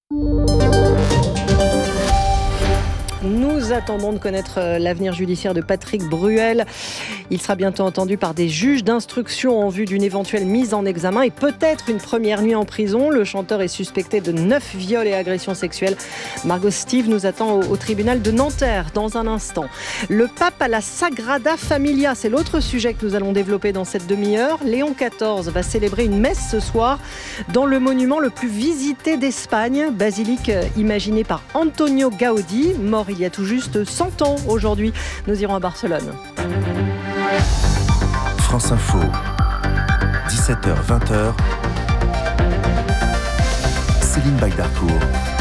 Nous attendons de connaître l'avenir judiciaire de Patrick Bruel. Il sera bientôt entendu par des juges d'instruction en vue d'une éventuelle mise en examen et peut-être une première nuit en prison. Le chanteur est suspecté de neuf viols et agressions sexuelles. Margot Steve nous attend au, au tribunal de Nanterre dans un instant. Le pape à la Sagrada Familia, c'est l'autre sujet que nous allons développer dans cette demi-heure. Léon quatorze va célébrer une messe ce soir dans le monument le plus visité d'Espagne, basilique imaginée par Antonio Gaudí, mort il y a tout juste cent ans aujourd'hui. Nous irons à Barcelone. France Info, dix-sept heures vingt. Céline Baydarcourt.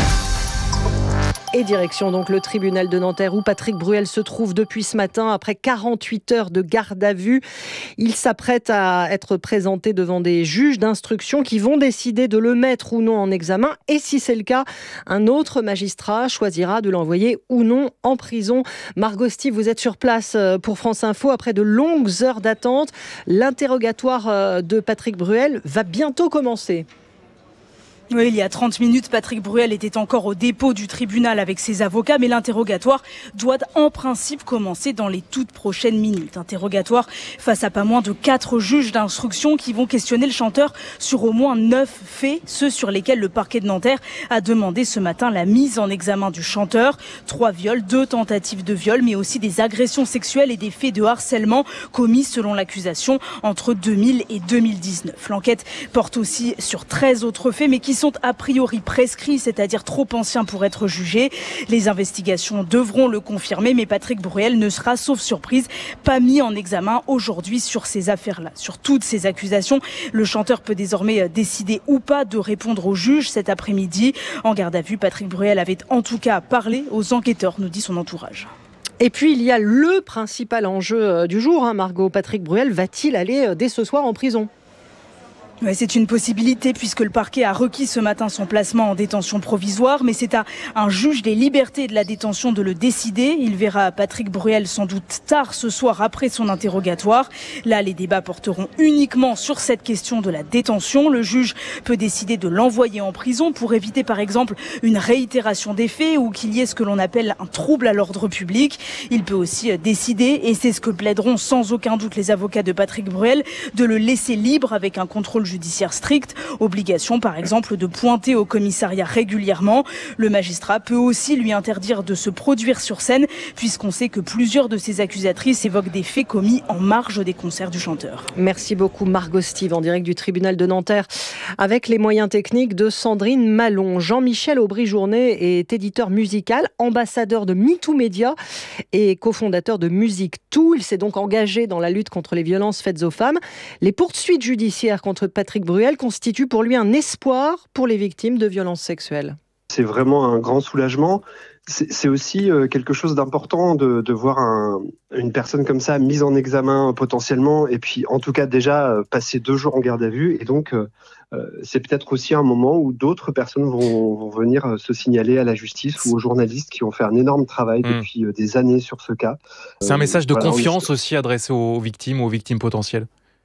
Et direction donc le tribunal de Nanterre où Patrick Bruel se trouve depuis ce matin. Après quarante-huit heures de garde à vue, il s'apprête à être présenté devant des juges d'instruction qui vont décider de le mettre ou non en examen. Et si c'est le cas, un autre magistrat choisira de l'envoyer ou non en prison. Margot Steve, vous êtes sur place pour France Info. Après de longues heures d'attente, l'interrogatoire de Patrick Bruel va bientôt commencer. Oui, il y a trente minutes, Patrick Bruel était encore au dépôt du tribunal avec ses avocats, mais l'interrogatoire doit en principe commencer dans les toutes prochaines minutes. Interrogatoire face à pas moins de quatre juges d'instruction qui vont questionner le chanteur sur au moins neuf faits, ceux sur lesquels le parquet de Nanterre a demandé ce matin la mise en examen du chanteur. Trois viols, deux tentatives de viol, mais aussi des agressions sexuelles et des faits de harcèlement commis selon l'accusation entre deux mille et deux mille dix-neuf. L'enquête porte aussi sur treize autres faits, mais qui sont a priori prescrits, c'est-à-dire trop anciens pour être jugés. Les investigations devront le confirmer, mais Patrick Bruel ne sera, sauf surprise, pas mis en examen aujourd'hui sur ces affaires-là. Sur toutes ces accusations, le chanteur peut désormais décider ou pas de répondre au juge cet après-midi. En garde à vue, Patrick Bruel avait en tout cas parlé aux enquêteurs, nous dit son entourage. Et puis, il y a le principal enjeu du jour, hein, Margot. Patrick Bruel va-t-il aller dès ce soir en prison ? Ouais, c'est une possibilité puisque le parquet a requis ce matin son placement en détention provisoire, mais c'est à un juge des libertés et de la détention de le décider. Il verra Patrick Bruel sans doute tard ce soir après son interrogatoire. Là, les débats porteront uniquement sur cette question de la détention. Le juge peut décider de l'envoyer en prison pour éviter par exemple une réitération des faits ou qu'il y ait ce que l'on appelle un trouble à l'ordre public. Il peut aussi décider, et c'est ce que plaideront sans aucun doute les avocats de Patrick Bruel, de le laisser libre avec un contrôle judiciaire strict. Obligation par exemple de pointer au commissariat régulièrement. Le magistrat peut aussi lui interdire de se produire sur scène puisqu'on sait que plusieurs de ses accusatrices évoquent des faits commis en marge des concerts du chanteur. Merci beaucoup Margot Steve en direct du tribunal de Nanterre avec les moyens techniques de Sandrine Malon. Jean-Michel Aubry-Journet est éditeur musical, ambassadeur de MeToo Média et cofondateur de Musique Tout. Il s'est donc engagé dans la lutte contre les violences faites aux femmes. Les poursuites judiciaires contre Patrick Bruel constituent pour lui un espoir pour les victimes de violences sexuelles. C'est vraiment un grand soulagement. C'est, c'est aussi quelque chose d'important de, de voir un, une personne comme ça mise en examen potentiellement et puis en tout cas déjà passer deux jours en garde à vue. Et donc euh, c'est peut-être aussi un moment où d'autres personnes vont, vont venir se signaler à la justice ou aux journalistes qui ont fait un énorme travail mmh. depuis des années sur ce cas. C'est un message de voilà, confiance on... aussi adressé aux victimes ou aux victimes potentielles.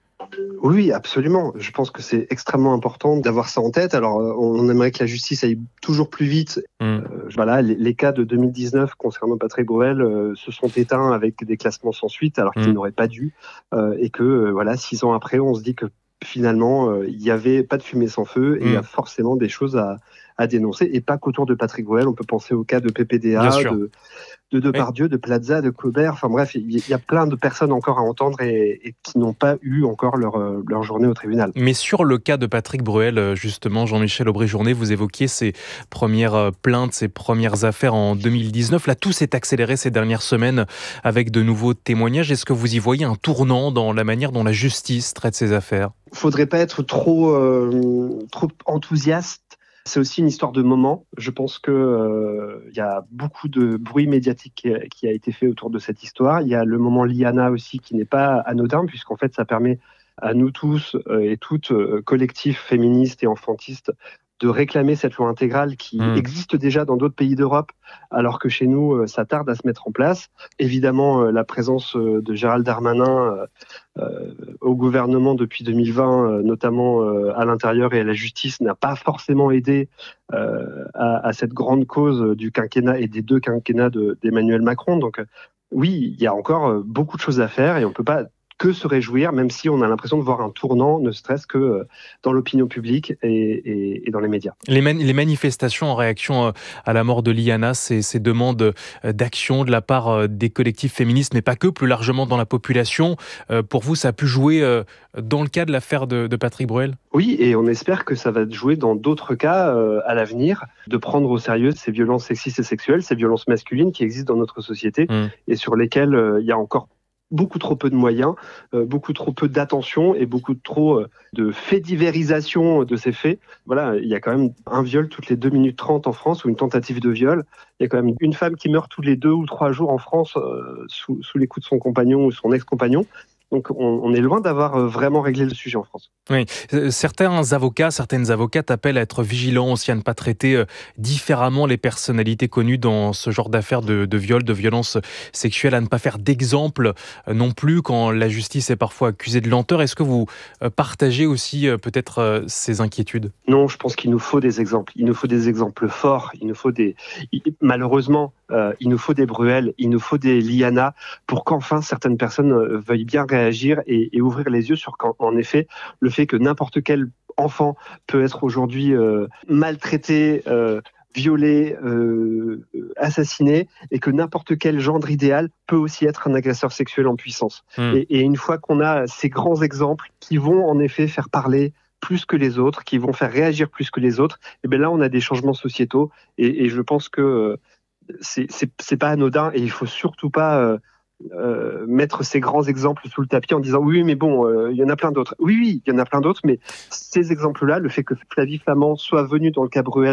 Oui, absolument. Je pense que c'est extrêmement important d'avoir ça en tête. Alors, on aimerait que la justice aille toujours plus vite. Mmh. Euh, voilà, les, les cas de deux mille dix-neuf concernant Patrick Bruel euh, se sont éteints avec des classements sans suite, alors qu'ils mmh. n'auraient pas dû. Euh, et que, euh, voilà, six ans après, on se dit que finalement, euh, il n'y avait pas de fumée sans feu et il mmh. y a forcément des choses à, à dénoncer. Et pas qu'autour de Patrick Bruel. On peut penser au cas de P P D A, de, de Depardieu, oui. de Plaza, de Colbert. Enfin bref, il y a plein de personnes encore à entendre et, et qui n'ont pas eu encore leur, leur journée au tribunal. Mais sur le cas de Patrick Bruel, justement, Jean-Michel Aubry-Journet, vous évoquiez ses premières plaintes, ses premières affaires en deux mille dix-neuf. Là, tout s'est accéléré ces dernières semaines avec de nouveaux témoignages. Est-ce que vous y voyez un tournant dans la manière dont la justice traite ces affaires ? Il ne faudrait pas être trop, euh, trop enthousiaste. C'est aussi une histoire de moment. Je pense qu'il euh, y a beaucoup de bruit médiatique qui a, qui a été fait autour de cette histoire. Il y a le moment Liana aussi qui n'est pas anodin, puisqu'en fait ça permet à nous tous euh, et toutes, euh, collectifs féministes et enfantistes, de réclamer cette loi intégrale qui mmh. existe déjà dans d'autres pays d'Europe, alors que chez nous, euh, ça tarde à se mettre en place. Évidemment, euh, la présence euh, de Gérald Darmanin euh, euh, au gouvernement depuis deux mille vingt, euh, notamment euh, à l'intérieur et à la justice, n'a pas forcément aidé euh, à, à cette grande cause du quinquennat et des deux quinquennats de, d'Emmanuel Macron. Donc euh, oui, il y a encore euh, beaucoup de choses à faire et on ne peut pas que se réjouir, même si on a l'impression de voir un tournant, ne serait-ce que dans l'opinion publique et, et, et dans les médias. Les, man- les manifestations en réaction à la mort de Liana, ces, ces demandes d'action de la part des collectifs féministes, mais pas que, plus largement dans la population, pour vous, ça a pu jouer dans le cas de l'affaire de, de Patrick Bruel ? Oui, et on espère que ça va jouer dans d'autres cas euh, à l'avenir, de prendre au sérieux ces violences sexistes et sexuelles, ces violences masculines qui existent dans notre société mmh. et sur lesquelles euh, il y a encore beaucoup trop peu de moyens, euh, beaucoup trop peu d'attention et beaucoup trop euh, de faits divérisation de ces faits. Voilà, il y a quand même un viol toutes les deux minutes trente en France ou une tentative de viol. Il y a quand même une femme qui meurt tous les deux ou trois jours en France euh, sous, sous les coups de son compagnon ou son ex-compagnon. Donc on, on est loin d'avoir vraiment réglé le sujet en France. Oui, certains avocats, certaines avocates appellent à être vigilants aussi à ne pas traiter différemment les personnalités connues dans ce genre d'affaires de, de viol, de violence sexuelle, à ne pas faire d'exemple non plus quand la justice est parfois accusée de lenteur. Est-ce que vous partagez aussi peut-être ces inquiétudes ? Non, je pense qu'il nous faut des exemples. Il nous faut des exemples forts. Il nous faut des... Malheureusement, euh, il nous faut des Bruel, il nous faut des Liana pour qu'enfin certaines personnes veuillent bien réagir agir et, et ouvrir les yeux sur qu'en en effet, le fait que n'importe quel enfant peut être aujourd'hui euh, maltraité, euh, violé, euh, assassiné, et que n'importe quel gendre idéal peut aussi être un agresseur sexuel en puissance. Mmh. Et, et une fois qu'on a ces grands exemples qui vont en effet faire parler plus que les autres, qui vont faire réagir plus que les autres, et bien là on a des changements sociétaux et, et je pense que euh, c'est, c'est, c'est pas anodin et il faut surtout pas euh, Euh, mettre ces grands exemples sous le tapis en disant oui mais bon il euh, y en a plein d'autres. Oui oui il y en a plein d'autres, mais ces exemples-là, le fait que Flavie Flament soit venue dans le cas Bruel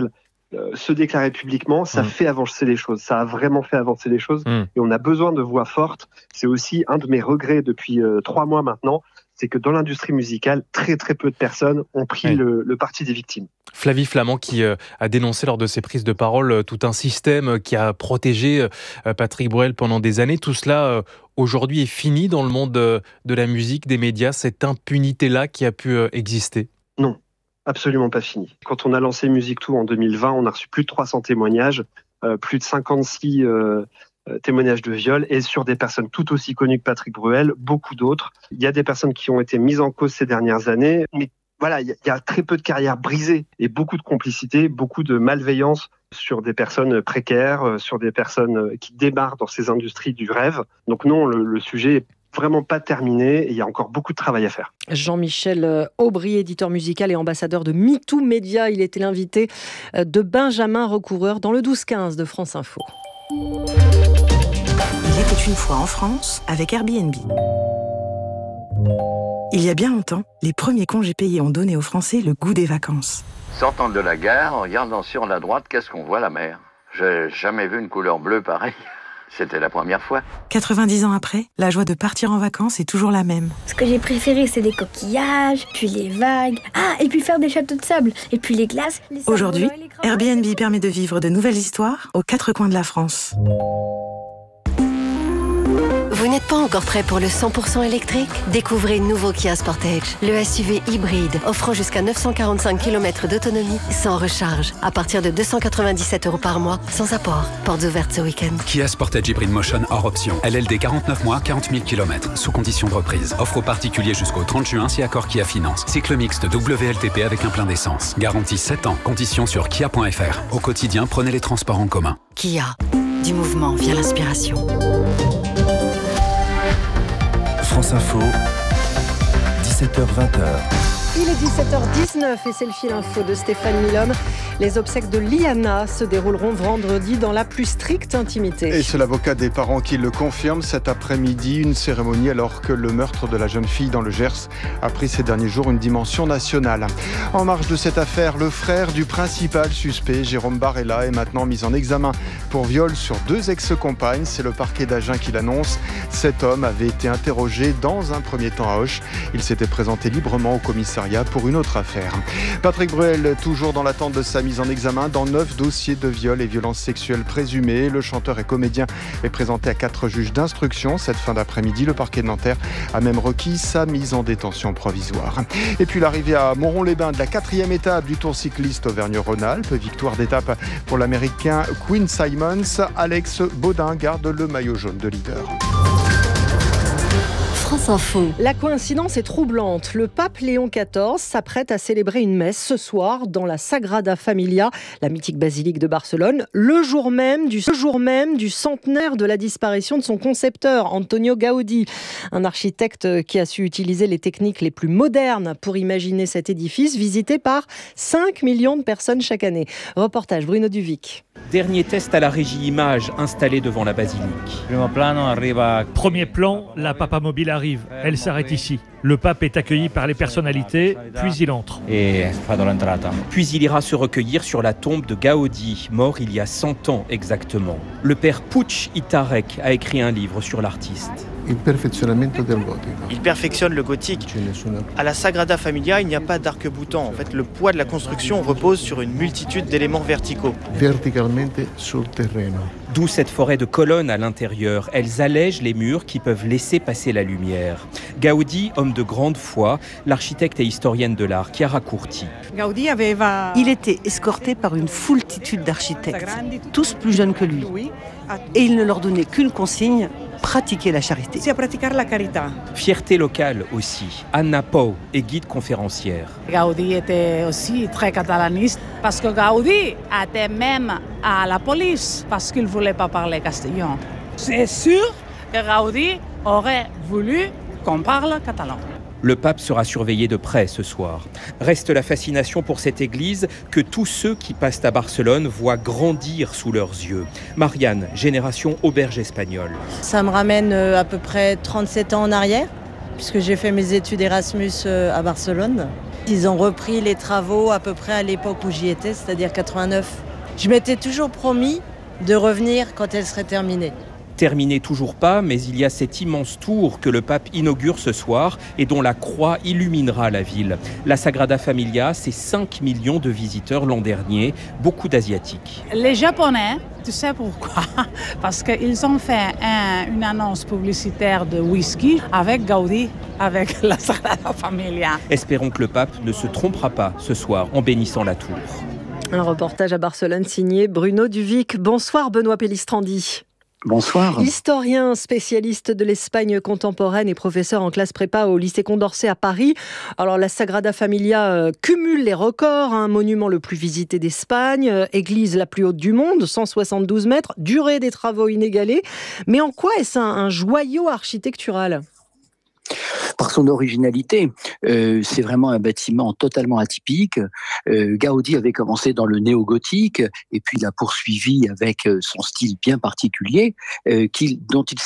euh, se déclarer publiquement, ça mmh. fait avancer les choses. Ça a vraiment fait avancer les choses. Mmh. Et on a besoin de voix fortes. C'est aussi un de mes regrets depuis euh, trois mois maintenant. C'est que dans l'industrie musicale, très très peu de personnes ont pris oui. le, le parti des victimes. Flavie Flament qui euh, a dénoncé lors de ses prises de parole euh, tout un système qui a protégé euh, Patrick Bruel pendant des années. Tout cela euh, aujourd'hui est fini dans le monde euh, de la musique, des médias, cette impunité-là qui a pu euh, exister. Non, absolument pas fini. Quand on a lancé Musique Tout en deux mille vingt, on a reçu plus de trois cents témoignages, euh, plus de cinquante-six euh, témoignages de viol, et sur des personnes tout aussi connues que Patrick Bruel, beaucoup d'autres. Il y a des personnes qui ont été mises en cause ces dernières années, mais voilà, il y, y a très peu de carrières brisées et beaucoup de complicité, beaucoup de malveillance sur des personnes précaires, sur des personnes qui démarrent dans ces industries du rêve. Donc non, le, le sujet est vraiment pas terminé et il y a encore beaucoup de travail à faire. Jean-Michel Aubry, éditeur musical et ambassadeur de MeToo Média, il était l'invité de Benjamin Recouvreur dans le douze quinze de France Info. Il était une fois en France avec Airbnb. Il y a bien longtemps, les premiers congés payés ont donné aux Français le goût des vacances. Sortant de la gare, en regardant sur la droite, qu'est-ce qu'on voit, la mer? J'ai jamais vu une couleur bleue pareille. C'était la première fois. quatre-vingt-dix ans après, la joie de partir en vacances est toujours la même. Ce que j'ai préféré, c'est les coquillages, puis les vagues. Ah, et puis faire des châteaux de sable, et puis les glaces. Les Aujourd'hui, Airbnb permet de vivre de nouvelles histoires aux quatre coins de la France. Vous n'êtes pas encore prêt pour le cent pour cent électrique? Découvrez le nouveau Kia Sportage, le S U V hybride offrant jusqu'à neuf cent quarante-cinq kilomètres d'autonomie sans recharge, à partir de deux cent quatre-vingt-dix-sept euros par mois, sans apport. Portes ouvertes ce week-end. Kia Sportage Hybrid Motion hors option. L L D quarante-neuf mois, quarante mille kilomètres, sous condition de reprise. Offre aux particuliers jusqu'au trente juin si accord Kia Finance. Cycle mixte W L T P avec un plein d'essence. Garantie sept ans. Conditions sur kia point f r. Au quotidien, prenez les transports en commun. Kia. Du mouvement vient l'inspiration. France Info, dix-sept heures vingt. Il est dix-sept heures dix-neuf et c'est le fil info de Stéphane Milhomme. Les obsèques de Liana se dérouleront vendredi dans la plus stricte intimité. Et c'est l'avocat des parents qui le confirme cet après-midi. Une cérémonie alors que le meurtre de la jeune fille dans le Gers a pris ces derniers jours une dimension nationale. En marge de cette affaire, le frère du principal suspect, Jérôme Barella, est maintenant mis en examen pour viol sur deux ex-compagnes. C'est le parquet d'Agen qui l'annonce. Cet homme avait été interrogé dans un premier temps à Auch. Il s'était présenté librement au commissariat pour une autre affaire. Patrick Bruel, toujours dans l'attente de sa mise en examen dans neuf dossiers de viol et violences sexuelles présumées. Le chanteur et comédien est présenté à quatre juges d'instruction. Cette fin d'après-midi, le parquet de Nanterre a même requis sa mise en détention provisoire. Et puis l'arrivée à Moron-les-Bains de la quatrième étape du Tour cycliste Auvergne-Rhône-Alpes. Victoire d'étape pour l'Américain Quinn Simmons. Alex Baudin garde le maillot jaune de leader. France Info. La coïncidence est troublante. Le pape Léon quatorze s'apprête à célébrer une messe ce soir dans la Sagrada Familia, la mythique basilique de Barcelone, le jour même du, le jour même du centenaire de la disparition de son concepteur, Antonio Gaudí, un architecte qui a su utiliser les techniques les plus modernes pour imaginer cet édifice visité par cinq millions de personnes chaque année. Reportage Bruno Duvic. Dernier test à la régie image installée devant la basilique. Premier plan, la Papa Mobile arrive. Elle s'arrête ici. Le pape est accueilli par les personnalités, puis il entre. Puis il ira se recueillir sur la tombe de Gaudí, mort il y a cent ans exactement. Le père Puig Itarrek a écrit un livre sur l'artiste. Il perfectionne le gothique. À la Sagrada Familia, il n'y a pas d'arc-boutant. En fait, le poids de la construction repose sur une multitude d'éléments verticaux. D'où cette forêt de colonnes à l'intérieur. Elles allègent les murs qui peuvent laisser passer la lumière. Gaudí, homme de grande foi, l'architecte et historienne de l'art qui a raccourci. Il était escorté par une foultitude d'architectes, tous plus jeunes que lui. Et il ne leur donnait qu'une consigne, pratiquer la charité. Fierté locale aussi. Anna Pou est guide conférencière. Gaudí était aussi très catalaniste parce que Gaudí était même à la police parce qu'il ne voulait pas parler castillan. C'est sûr que Gaudí aurait voulu qu'on parle catalan. Le pape sera surveillé de près ce soir. Reste la fascination pour cette église que tous ceux qui passent à Barcelone voient grandir sous leurs yeux. Marianne, génération auberge espagnole. Ça me ramène à peu près trente-sept ans en arrière, puisque j'ai fait mes études Erasmus à Barcelone. Ils ont repris les travaux à peu près à l'époque où j'y étais, c'est-à-dire quatre-vingt-neuf Je m'étais toujours promis de revenir quand elle serait terminée. Terminé toujours pas, mais il y a cette immense tour que le pape inaugure ce soir et dont la croix illuminera la ville. La Sagrada Familia, c'est cinq millions de visiteurs l'an dernier, beaucoup d'Asiatiques. Les Japonais, tu sais pourquoi? Parce qu'ils ont fait un, une annonce publicitaire de whisky avec Gaudí, avec la Sagrada Familia. Espérons que le pape ne se trompera pas ce soir en bénissant la tour. Un reportage à Barcelone signé Bruno Duvic. Bonsoir Benoît Pellistrandi. Bonsoir. Historien, spécialiste de l'Espagne contemporaine et professeur en classe prépa au lycée Condorcet à Paris. Alors la Sagrada Familia euh, cumule les records, un monument le plus visité d'Espagne, euh, église la plus haute du monde, cent soixante-douze mètres, durée des travaux inégalée. Mais en quoi est-ce un, un joyau architectural ? Par son originalité, euh, c'est vraiment un bâtiment totalement atypique. Euh, Gaudi avait commencé dans le néo-gothique et puis il a poursuivi avec son style bien particulier, euh, qu'il, dont il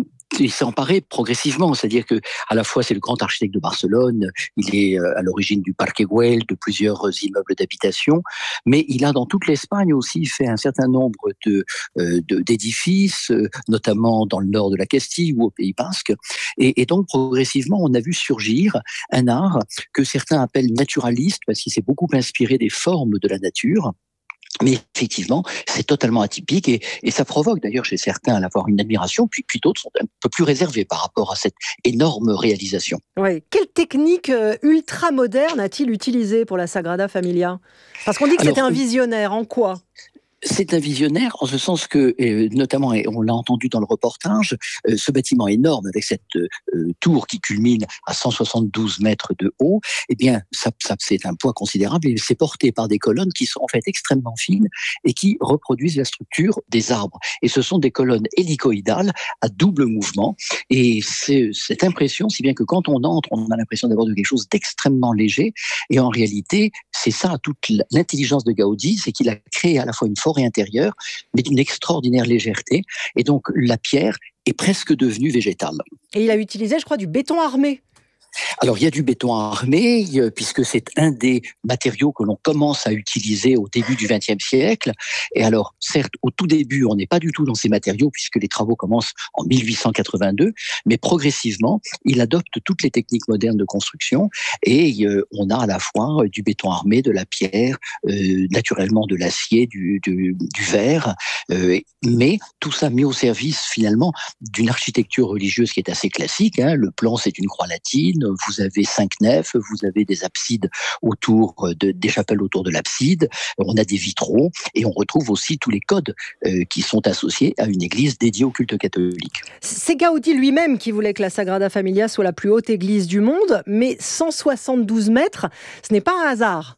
il s'est emparé progressivement, c'est-à-dire que à la fois c'est le grand architecte de Barcelone, il est à l'origine du Parque Güell, de plusieurs immeubles d'habitation, mais il a dans toute l'Espagne aussi fait un certain nombre de, de d'édifices, notamment dans le nord de la Castille ou au Pays Basque, et, et donc progressivement on a vu surgir un art que certains appellent naturaliste parce qu'il s'est beaucoup inspiré des formes de la nature. Mais effectivement, c'est totalement atypique et, et ça provoque d'ailleurs chez certains à l'avoir une admiration, puis, puis d'autres sont un peu plus réservés par rapport à cette énorme réalisation. Ouais. Quelle technique ultra moderne a-t-il utilisée pour la Sagrada Familia ? Parce qu'on dit que Alors, c'était un visionnaire, en quoi ? C'est un visionnaire en ce sens que, euh, notamment, et on l'a entendu dans le reportage, euh, ce bâtiment énorme avec cette euh, tour qui culmine à cent soixante-douze mètres de haut, eh bien, ça, ça, c'est un poids considérable et c'est porté par des colonnes qui sont en fait extrêmement fines et qui reproduisent la structure des arbres. Et ce sont des colonnes hélicoïdales à double mouvement et c'est cette impression, si bien que quand on entre, on a l'impression d'avoir de quelque chose d'extrêmement léger et en réalité, c'est ça toute l'intelligence de Gaudi, c'est qu'il a créé à la fois une forêt intérieure, mais d'une extraordinaire légèreté. Et donc, la pierre est presque devenue végétale. Et il a utilisé, je crois, du béton armé. Alors, il y a du béton armé, puisque c'est un des matériaux que l'on commence à utiliser au début du vingtième siècle. Et alors, certes, au tout début, on n'est pas du tout dans ces matériaux, puisque les travaux commencent en mille huit cent quatre-vingt-deux, mais progressivement, il adopte toutes les techniques modernes de construction, et euh, on a à la fois du béton armé, de la pierre, euh, naturellement de l'acier, du, du, du verre, euh, mais tout ça mis au service, finalement, d'une architecture religieuse qui est assez classique. Hein. Le plan, c'est une croix latine, vous avez cinq nefs, vous avez des absides autour de, des chapelles autour de l'abside, on a des vitraux et on retrouve aussi tous les codes euh, qui sont associés à une église dédiée au culte catholique. C'est Gaudi lui-même qui voulait que la Sagrada Familia soit la plus haute église du monde, mais cent soixante-douze mètres, ce n'est pas un hasard.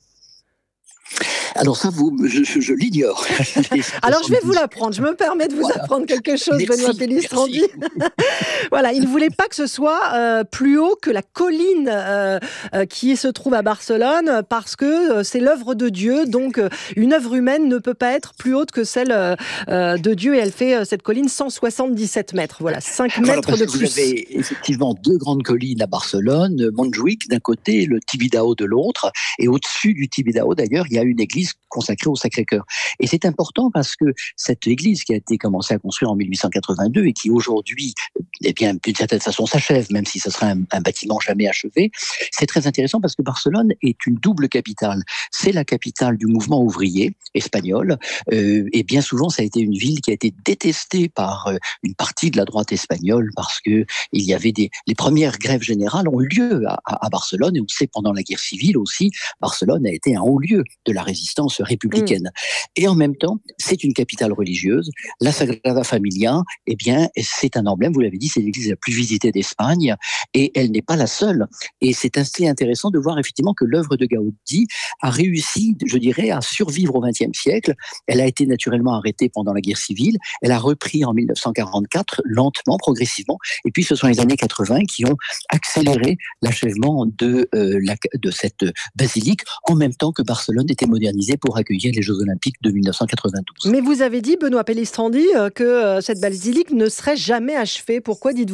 Alors ça, vous, je, je, je l'ignore. Alors je vais vous l'apprendre. Je me permets de vous voilà. apprendre quelque chose, merci, Benoît Pellistrandi. Voilà, il ne voulait pas que ce soit euh, plus haut que la colline euh, euh, qui se trouve à Barcelone, parce que euh, c'est l'œuvre de Dieu. Donc euh, une œuvre humaine ne peut pas être plus haute que celle euh, de Dieu. Et elle fait euh, cette colline cent soixante-dix-sept mètres. Voilà, cinq mètres voilà, de plus. Vous avez effectivement deux grandes collines à Barcelone, Montjuïc d'un côté, le Tibidabo de l'autre. Et au-dessus du Tibidabo, d'ailleurs, il y a une église consacrée au Sacré-Cœur. Et c'est important parce que cette église qui a été commencée à construire en mille huit cent quatre-vingt-deux et qui aujourd'hui, eh bien, d'une certaine façon s'achève, même si ce sera un, un bâtiment jamais achevé, c'est très intéressant parce que Barcelone est une double capitale. C'est la capitale du mouvement ouvrier espagnol euh, et bien souvent ça a été une ville qui a été détestée par euh, une partie de la droite espagnole parce que il y avait des les premières grèves générales ont eu lieu à, à, à Barcelone et on sait pendant la guerre civile aussi, Barcelone a été un haut lieu de la résistance républicaine. Mmh. Et en même temps, c'est une capitale religieuse. La Sagrada Familia, eh bien, c'est un emblème, vous l'avez dit, c'est l'église la plus visitée d'Espagne et elle n'est pas la seule. Et c'est assez intéressant de voir effectivement que l'œuvre de Gaudi a réussi, je dirais, à survivre au vingtième siècle. Elle a été naturellement arrêtée pendant la guerre civile. Elle a repris en mille neuf cent quarante-quatre, lentement, progressivement. Et puis, ce sont les années quatre-vingts qui ont accéléré l'achèvement de, euh, la, de cette basilique en même temps que Barcelone était modernisée pour accueillir les Jeux Olympiques de mille neuf cent quatre-vingt-douze. Mais vous avez dit, Benoît Pellistrandi, que cette basilique ne serait jamais achevée. Pourquoi dites-vous cela ?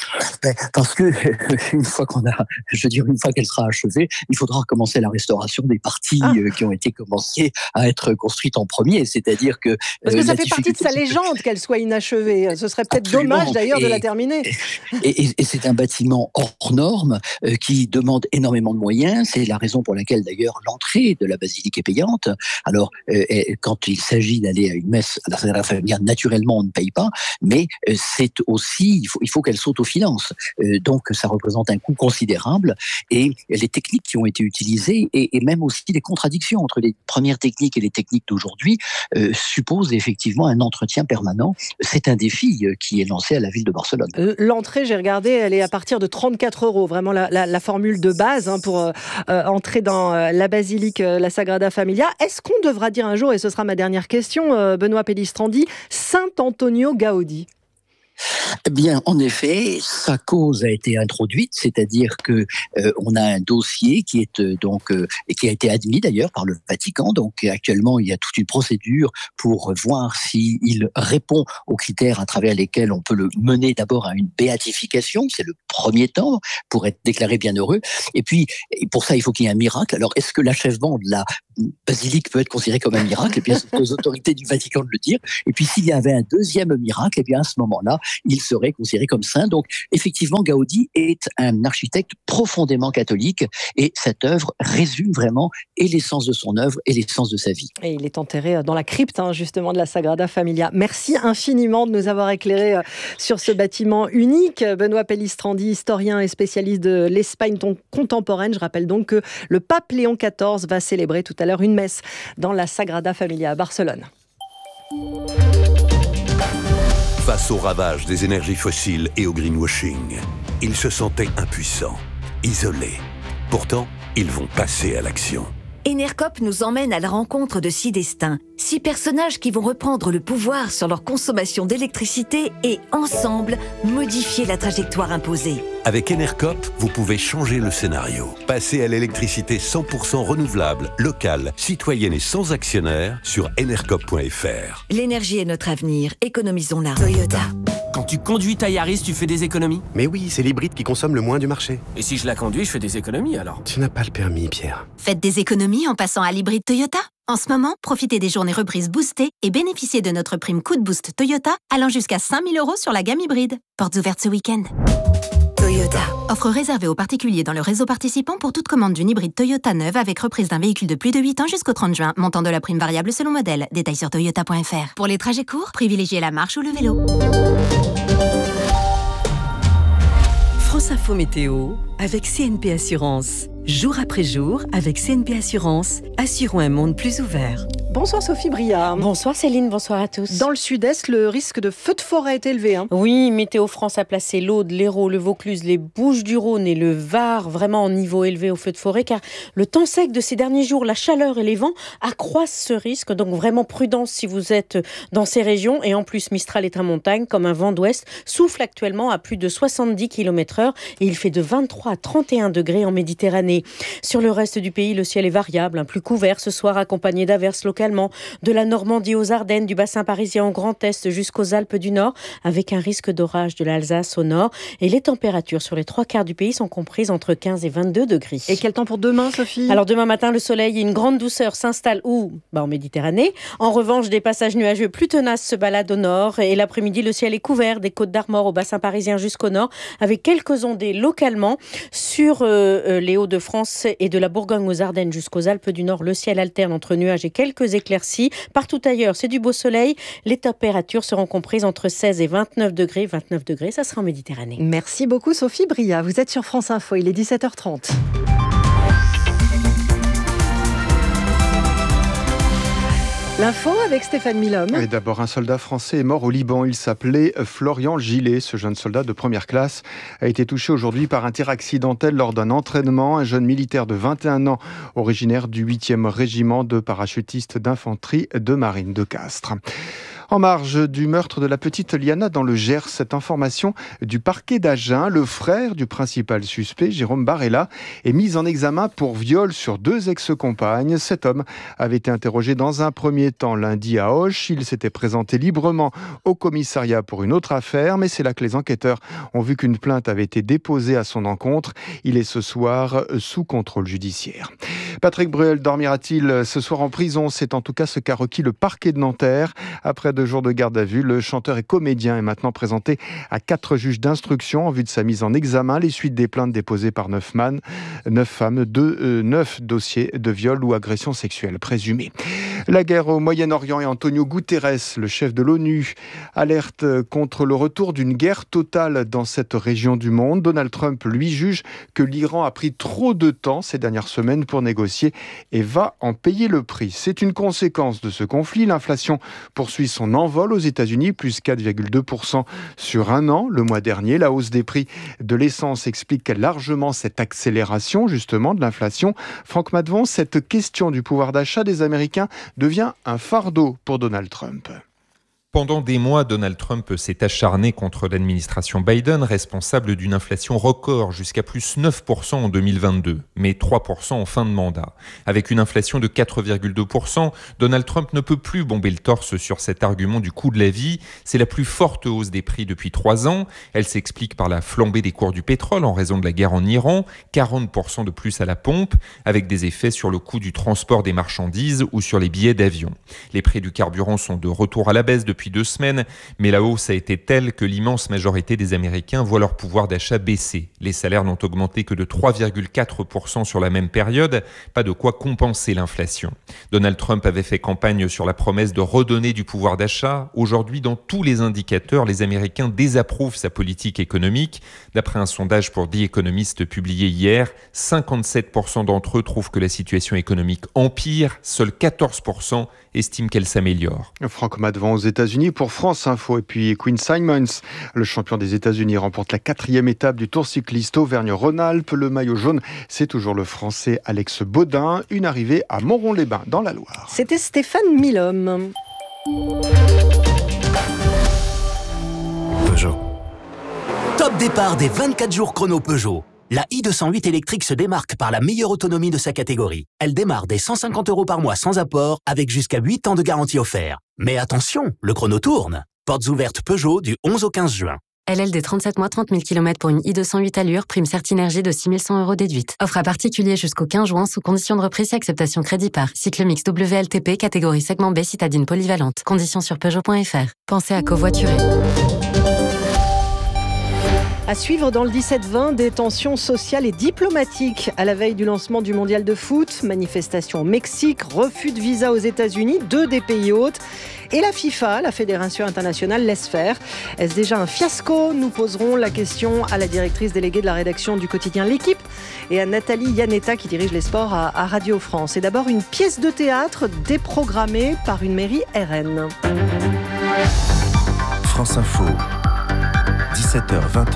Ben, parce que une fois qu'on a, je veux dire, une fois qu'elle sera achevée, il faudra commencer la restauration des parties ah. euh, qui ont été commencées à être construites en premier. C'est-à-dire que parce que euh, ça fait partie de sa légende que... qu'elle soit inachevée. Ce serait peut-être Absolument. dommage d'ailleurs et, de la terminer. Et, et, et c'est un bâtiment hors norme euh, qui demande énormément de moyens. C'est la raison pour laquelle d'ailleurs l'entrée de la basilique est payante. Alors euh, quand il s'agit d'aller à une messe à la Sagrada Familia, naturellement on ne paye pas, mais euh, c'est aussi il faut il faut qu'elle saute aux finances. Euh, donc ça représente un coût considérable et les techniques qui ont été utilisées et, et même aussi les contradictions entre les premières techniques et les techniques d'aujourd'hui euh, supposent effectivement un entretien permanent. C'est un défi euh, qui est lancé à la ville de Barcelone. Euh, l'entrée, j'ai regardé, elle est à partir de trente-quatre euros, vraiment la, la, la formule de base hein, pour euh, entrer dans euh, la basilique, euh, la Sagrada Familia. Est-ce qu'on devra dire un jour, et ce sera ma dernière question, euh, Benoît Pellistrandi, Saint Antonio Gaudí? Eh bien, en effet, sa cause a été introduite, c'est-à-dire que euh, on a un dossier qui est euh, donc euh, et qui a été admis d'ailleurs par le Vatican. Donc actuellement, il y a toute une procédure pour voir s'il répond aux critères à travers lesquels on peut le mener d'abord à une béatification. C'est le premier temps pour être déclaré bienheureux. Et puis, pour ça, il faut qu'il y ait un miracle. Alors, est-ce que l'achèvement de la basilique peut être considéré comme un miracle? Eh bien, c'est aux autorités du Vatican de le dire. Et puis, s'il y avait un deuxième miracle, eh bien, à ce moment-là, il serait considéré comme saint. Donc, effectivement, Gaudí est un architecte profondément catholique et cette œuvre résume vraiment et l'essence de son œuvre et l'essence de sa vie. Et il est enterré dans la crypte, hein, justement, de la Sagrada Familia. Merci infiniment de nous avoir éclairé sur ce bâtiment unique. Benoît Pellistrandi, historien et spécialiste de l'Espagne contemporaine. Je rappelle donc que le pape Léon quatorze va célébrer tout à l'heure une messe dans la Sagrada Familia à Barcelone. Face au ravage des énergies fossiles et au greenwashing, ils se sentaient impuissants, isolés. Pourtant, ils vont passer à l'action. Enercop nous emmène à la rencontre de six destins, six personnages qui vont reprendre le pouvoir sur leur consommation d'électricité et, ensemble, modifier la trajectoire imposée. Avec Enercop, vous pouvez changer le scénario. Passer à l'électricité cent pour cent renouvelable, locale, citoyenne et sans actionnaire sur enercop point f r. L'énergie est notre avenir, économisons-la. Toyota. Quand tu conduis ta Yaris, tu fais des économies? Mais oui, c'est l'hybride qui consomme le moins du marché. Et si je la conduis, je fais des économies alors? Tu n'as pas le permis, Pierre. Faites des économies en passant à l'hybride Toyota. En ce moment, profitez des journées reprises boostées et bénéficiez de notre prime coup de boost Toyota allant jusqu'à cinq mille euros sur la gamme hybride. Portes ouvertes ce week-end. Toyota. Offre réservée aux particuliers dans le réseau participant pour toute commande d'une hybride Toyota neuve avec reprise d'un véhicule de plus de huit ans jusqu'au trente juin. Montant de la prime variable selon modèle. Détails sur toyota point f r. Pour les trajets courts, privilégiez la marche ou le vélo. France Info Météo avec C N P Assurance. Jour après jour, avec C N P Assurance, assurons un monde plus ouvert. Bonsoir Sophie Briard. Bonsoir Céline, bonsoir à tous. Dans le sud-est, le risque de feu de forêt est élevé. Hein. Oui, Météo France a placé l'Aude, l'Hérault, le Vaucluse, les Bouches-du-Rhône et le Var vraiment en niveau élevé au feu de forêt car le temps sec de ces derniers jours, la chaleur et les vents accroissent ce risque. Donc vraiment prudence si vous êtes dans ces régions. Et en plus, Mistral et Tramontagne, comme un vent d'ouest, souffle actuellement à plus de soixante-dix kilomètres heure et il fait de vingt-trois à trente et un degrés en Méditerranée. Sur le reste du pays, le ciel est variable, un plus couvert ce soir accompagné d'averses localement, de la Normandie aux Ardennes, du bassin parisien au Grand Est jusqu'aux Alpes du Nord, avec un risque d'orage de l'Alsace au nord. Et les températures sur les trois quarts du pays sont comprises entre quinze et vingt-deux degrés. Et quel temps pour demain, Sophie ? Alors demain matin, le soleil et une grande douceur s'installent où ? Bah, en Méditerranée. En revanche, des passages nuageux plus tenaces se baladent au nord. Et l'après-midi, le ciel est couvert des Côtes d'Armor au bassin parisien jusqu'au nord, avec quelques ondées localement sur euh, les Hauts-de-France et de la Bourgogne aux Ardennes jusqu'aux Alpes du Nord. Le ciel alterne entre nuages et quelques éclaircies. Partout ailleurs, c'est du beau soleil. Les températures seront comprises entre seize et vingt-neuf degrés. vingt-neuf degrés, ça sera en Méditerranée. Merci beaucoup Sophie Briard. Vous êtes sur France Info, il est dix-sept heures trente. L'info avec Stéphane Milhomme. Et d'abord, un soldat français est mort au Liban. Il s'appelait Florian Gillet. Ce jeune soldat de première classe a été touché aujourd'hui par un tir accidentel lors d'un entraînement. Un jeune militaire de vingt et un ans, originaire du huitième régiment de parachutistes d'infanterie de marine de Castres. En marge du meurtre de la petite Liana dans le Gers, cette information du parquet d'Agen, le frère du principal suspect, Jérôme Barella, est mis en examen pour viol sur deux ex-compagnes. Cet homme avait été interrogé dans un premier temps lundi à Auch. Il s'était présenté librement au commissariat pour une autre affaire, mais c'est là que les enquêteurs ont vu qu'une plainte avait été déposée à son encontre. Il est ce soir sous contrôle judiciaire. Patrick Bruel dormira-t-il ce soir en prison ? C'est en tout cas ce qu'a requis le parquet de Nanterre. Après deux jours de garde à vue, le chanteur et comédien est maintenant présenté à quatre juges d'instruction en vue de sa mise en examen. Les suites des plaintes déposées par neuf, man, neuf femmes, deux, euh, neuf dossiers de viol ou agression sexuelle présumés. La guerre au Moyen-Orient et Antonio Guterres, le chef de l'ONU, alerte contre le retour d'une guerre totale dans cette région du monde. Donald Trump, lui, juge que l'Iran a pris trop de temps ces dernières semaines pour négocier et va en payer le prix. C'est une conséquence de ce conflit. L'inflation poursuit son envol aux États-Unis, plus quatre virgule deux pour cent sur un an le mois dernier. La hausse des prix de l'essence explique largement cette accélération justement de l'inflation. Franck Madvon, cette question du pouvoir d'achat des Américains devient un fardeau pour Donald Trump. Pendant des mois, Donald Trump s'est acharné contre l'administration Biden, responsable d'une inflation record jusqu'à plus neuf pour cent en deux mille vingt-deux, mais trois pour cent en fin de mandat. Avec une inflation de quatre virgule deux pour cent, Donald Trump ne peut plus bomber le torse sur cet argument du coût de la vie. C'est la plus forte hausse des prix depuis trois ans. Elle s'explique par la flambée des cours du pétrole en raison de la guerre en Iran, quarante pour cent de plus à la pompe, avec des effets sur le coût du transport des marchandises ou sur les billets d'avion. Les prix du carburant sont de retour à la baisse depuis depuis deux semaines, mais la hausse a été telle que l'immense majorité des Américains voient leur pouvoir d'achat baisser. Les salaires n'ont augmenté que de trois virgule quatre pour cent sur la même période, pas de quoi compenser l'inflation. Donald Trump avait fait campagne sur la promesse de redonner du pouvoir d'achat. Aujourd'hui, dans tous les indicateurs, les Américains désapprouvent sa politique économique. D'après un sondage pour The Economist publié hier, cinquante-sept pour cent d'entre eux trouvent que la situation économique empire, seuls quatorze pour cent estiment qu'elle s'améliore. Franck Madvon aux États-Unis pour France Info. Et puis Quinn Simmons, le champion des États-Unis, remporte la quatrième étape du Tour cycliste Auvergne-Rhône-Alpes. Le maillot jaune, c'est toujours le Français Alex Baudin. Une arrivée à Montron-les-Bains, dans la Loire. C'était Stéphane Milhomme. Peugeot. Top départ des vingt-quatre jours chrono Peugeot. La i deux cent huit électrique se démarque par la meilleure autonomie de sa catégorie. Elle démarre dès cent cinquante euros par mois sans apport, avec jusqu'à huit ans de garantie offert. Mais attention, le chrono tourne. Portes ouvertes Peugeot du onze au quinze juin. L L D trente-sept mois, trente mille kilomètres pour une i deux cent huit allure, prime Certinergie de six mille cent euros déduite. Offre à particulier jusqu'au quinze juin sous condition de reprise et acceptation crédit par. Cycle mix W L T P, catégorie segment B, citadine polyvalente. Conditions sur Peugeot point F R. Pensez à covoiturer. À suivre dans le dix-sept vingt, des tensions sociales et diplomatiques. À la veille du lancement du mondial de foot, manifestations au Mexique, refus de visa aux États-Unis, deux des pays hôtes. Et la FIFA, la Fédération internationale, laisse faire. Est-ce déjà un fiasco ? Nous poserons la question à la directrice déléguée de la rédaction du quotidien L'Équipe et à Nathalie Yanetta qui dirige les sports à, à Radio France. Et d'abord, une pièce de théâtre déprogrammée par une mairie R N. France Info. dix-sept heures vingt.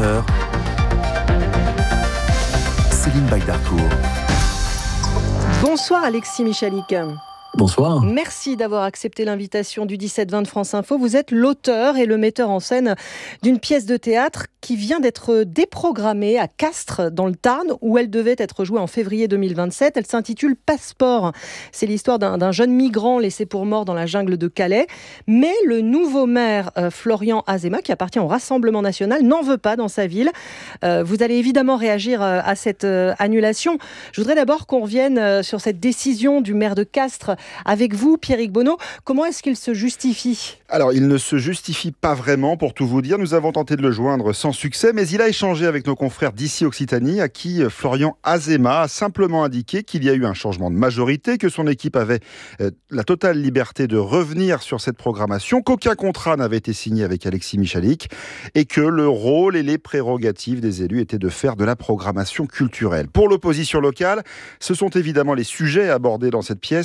Céline Baydarcourt. Bonsoir Alexis Michalik. Bonsoir. Merci d'avoir accepté l'invitation du dix-sept vingt de France Info. Vous êtes l'auteur et le metteur en scène d'une pièce de théâtre qui vient d'être déprogrammée à Castres, dans le Tarn, où elle devait être jouée en février deux mille vingt-sept. Elle s'intitule Passeport. C'est l'histoire d'un, d'un jeune migrant laissé pour mort dans la jungle de Calais. Mais le nouveau maire, euh, Florian Azéma, qui appartient au Rassemblement national, n'en veut pas dans sa ville. Euh, vous allez évidemment réagir euh, à cette euh, annulation. Je voudrais d'abord qu'on revienne euh, sur cette décision du maire de Castres. Avec vous, Pierrick Bonneau, comment est-ce qu'il se justifie ? Alors, il ne se justifie pas vraiment, pour tout vous dire. Nous avons tenté de le joindre sans succès, mais il a échangé avec nos confrères d'ici Occitanie, à qui Florian Azéma a simplement indiqué qu'il y a eu un changement de majorité, que son équipe avait euh, la totale liberté de revenir sur cette programmation, qu'aucun contrat n'avait été signé avec Alexis Michalik, et que le rôle et les prérogatives des élus étaient de faire de la programmation culturelle. Pour l'opposition locale, ce sont évidemment les sujets abordés dans cette pièce qui ont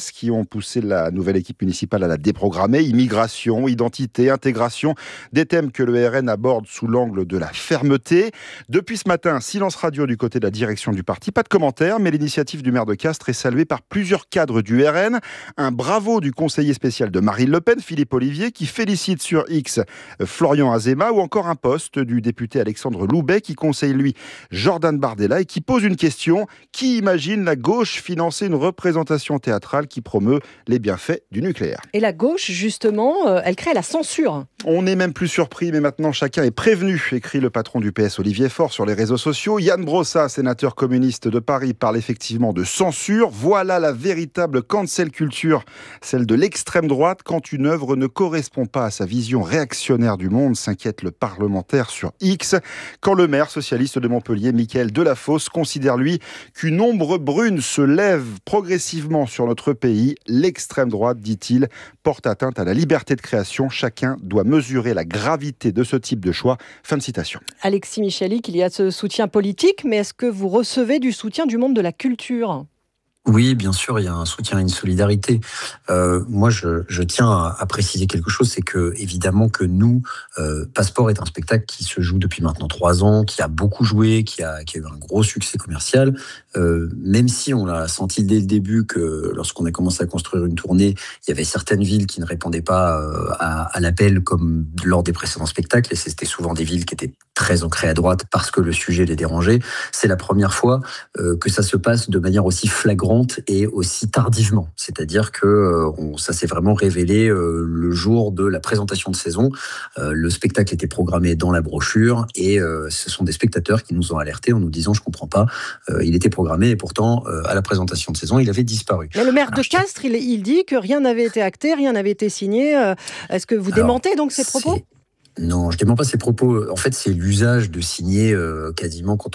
poussé la nouvelle équipe municipale à la déprogrammer. Immigration, identité, intégration, des thèmes que le R N aborde sous l'angle de la fermeté. Depuis ce matin, silence radio du côté de la direction du parti. Pas de commentaires, mais l'initiative du maire de Castres est saluée par plusieurs cadres du R N. Un bravo du conseiller spécial de Marine Le Pen, Philippe Olivier, qui félicite sur X Florian Azéma, ou encore un post du député Alexandre Loubet qui conseille lui Jordan Bardella et qui pose une question. Qui imagine la gauche financer une représentation théâtrale qui promeut les bienfaits du nucléaire? Et la gauche, justement, euh, elle crée la censure. On n'est même plus surpris, mais maintenant chacun est prévenu, écrit le patron du P S Olivier Faure sur les réseaux sociaux. Yann Brossat, sénateur communiste de Paris, parle effectivement de censure. Voilà la véritable cancel culture, celle de l'extrême droite. Quand une œuvre ne correspond pas à sa vision réactionnaire du monde, s'inquiète le parlementaire sur X. Quand le maire socialiste de Montpellier, Mickaël Delafosse, considère lui qu'une ombre brune se lève progressivement sur notre pays, l'extrême droite, dit-il, porte atteinte à la liberté de création. Chacun doit mesurer la gravité de ce type de choix. Fin de citation. Alexis Michalik, il y a ce soutien politique, mais est-ce que vous recevez du soutien du monde de la culture ? Oui, bien sûr, il y a un soutien, une solidarité. Euh, moi, je, je tiens à, à préciser quelque chose, c'est que évidemment que nous, euh, Passeport est un spectacle qui se joue depuis maintenant trois ans, qui a beaucoup joué, qui a, qui a eu un gros succès commercial. Euh, même si on l'a senti dès le début que lorsqu'on a commencé à construire une tournée, il y avait certaines villes qui ne répondaient pas euh, à, à l'appel comme lors des précédents spectacles, et c'était souvent des villes qui étaient très ancrées à droite parce que le sujet les dérangeait. C'est la première fois euh, que ça se passe de manière aussi flagrante et aussi tardivement. C'est-à-dire que euh, on, ça s'est vraiment révélé euh, le jour de la présentation de saison. Euh, le spectacle était programmé dans la brochure et euh, ce sont des spectateurs qui nous ont alertés en nous disant « je comprends pas, euh, il était programmé et pourtant euh, à la présentation de saison, il avait disparu ». Mais le maire Alors, de Castres, il, il dit que rien n'avait été acté, rien n'avait été signé. Euh, est-ce que vous Alors, démentez donc ces propos ? Non, je ne dément pas ces propos. En fait, c'est l'usage de signer euh, quasiment quand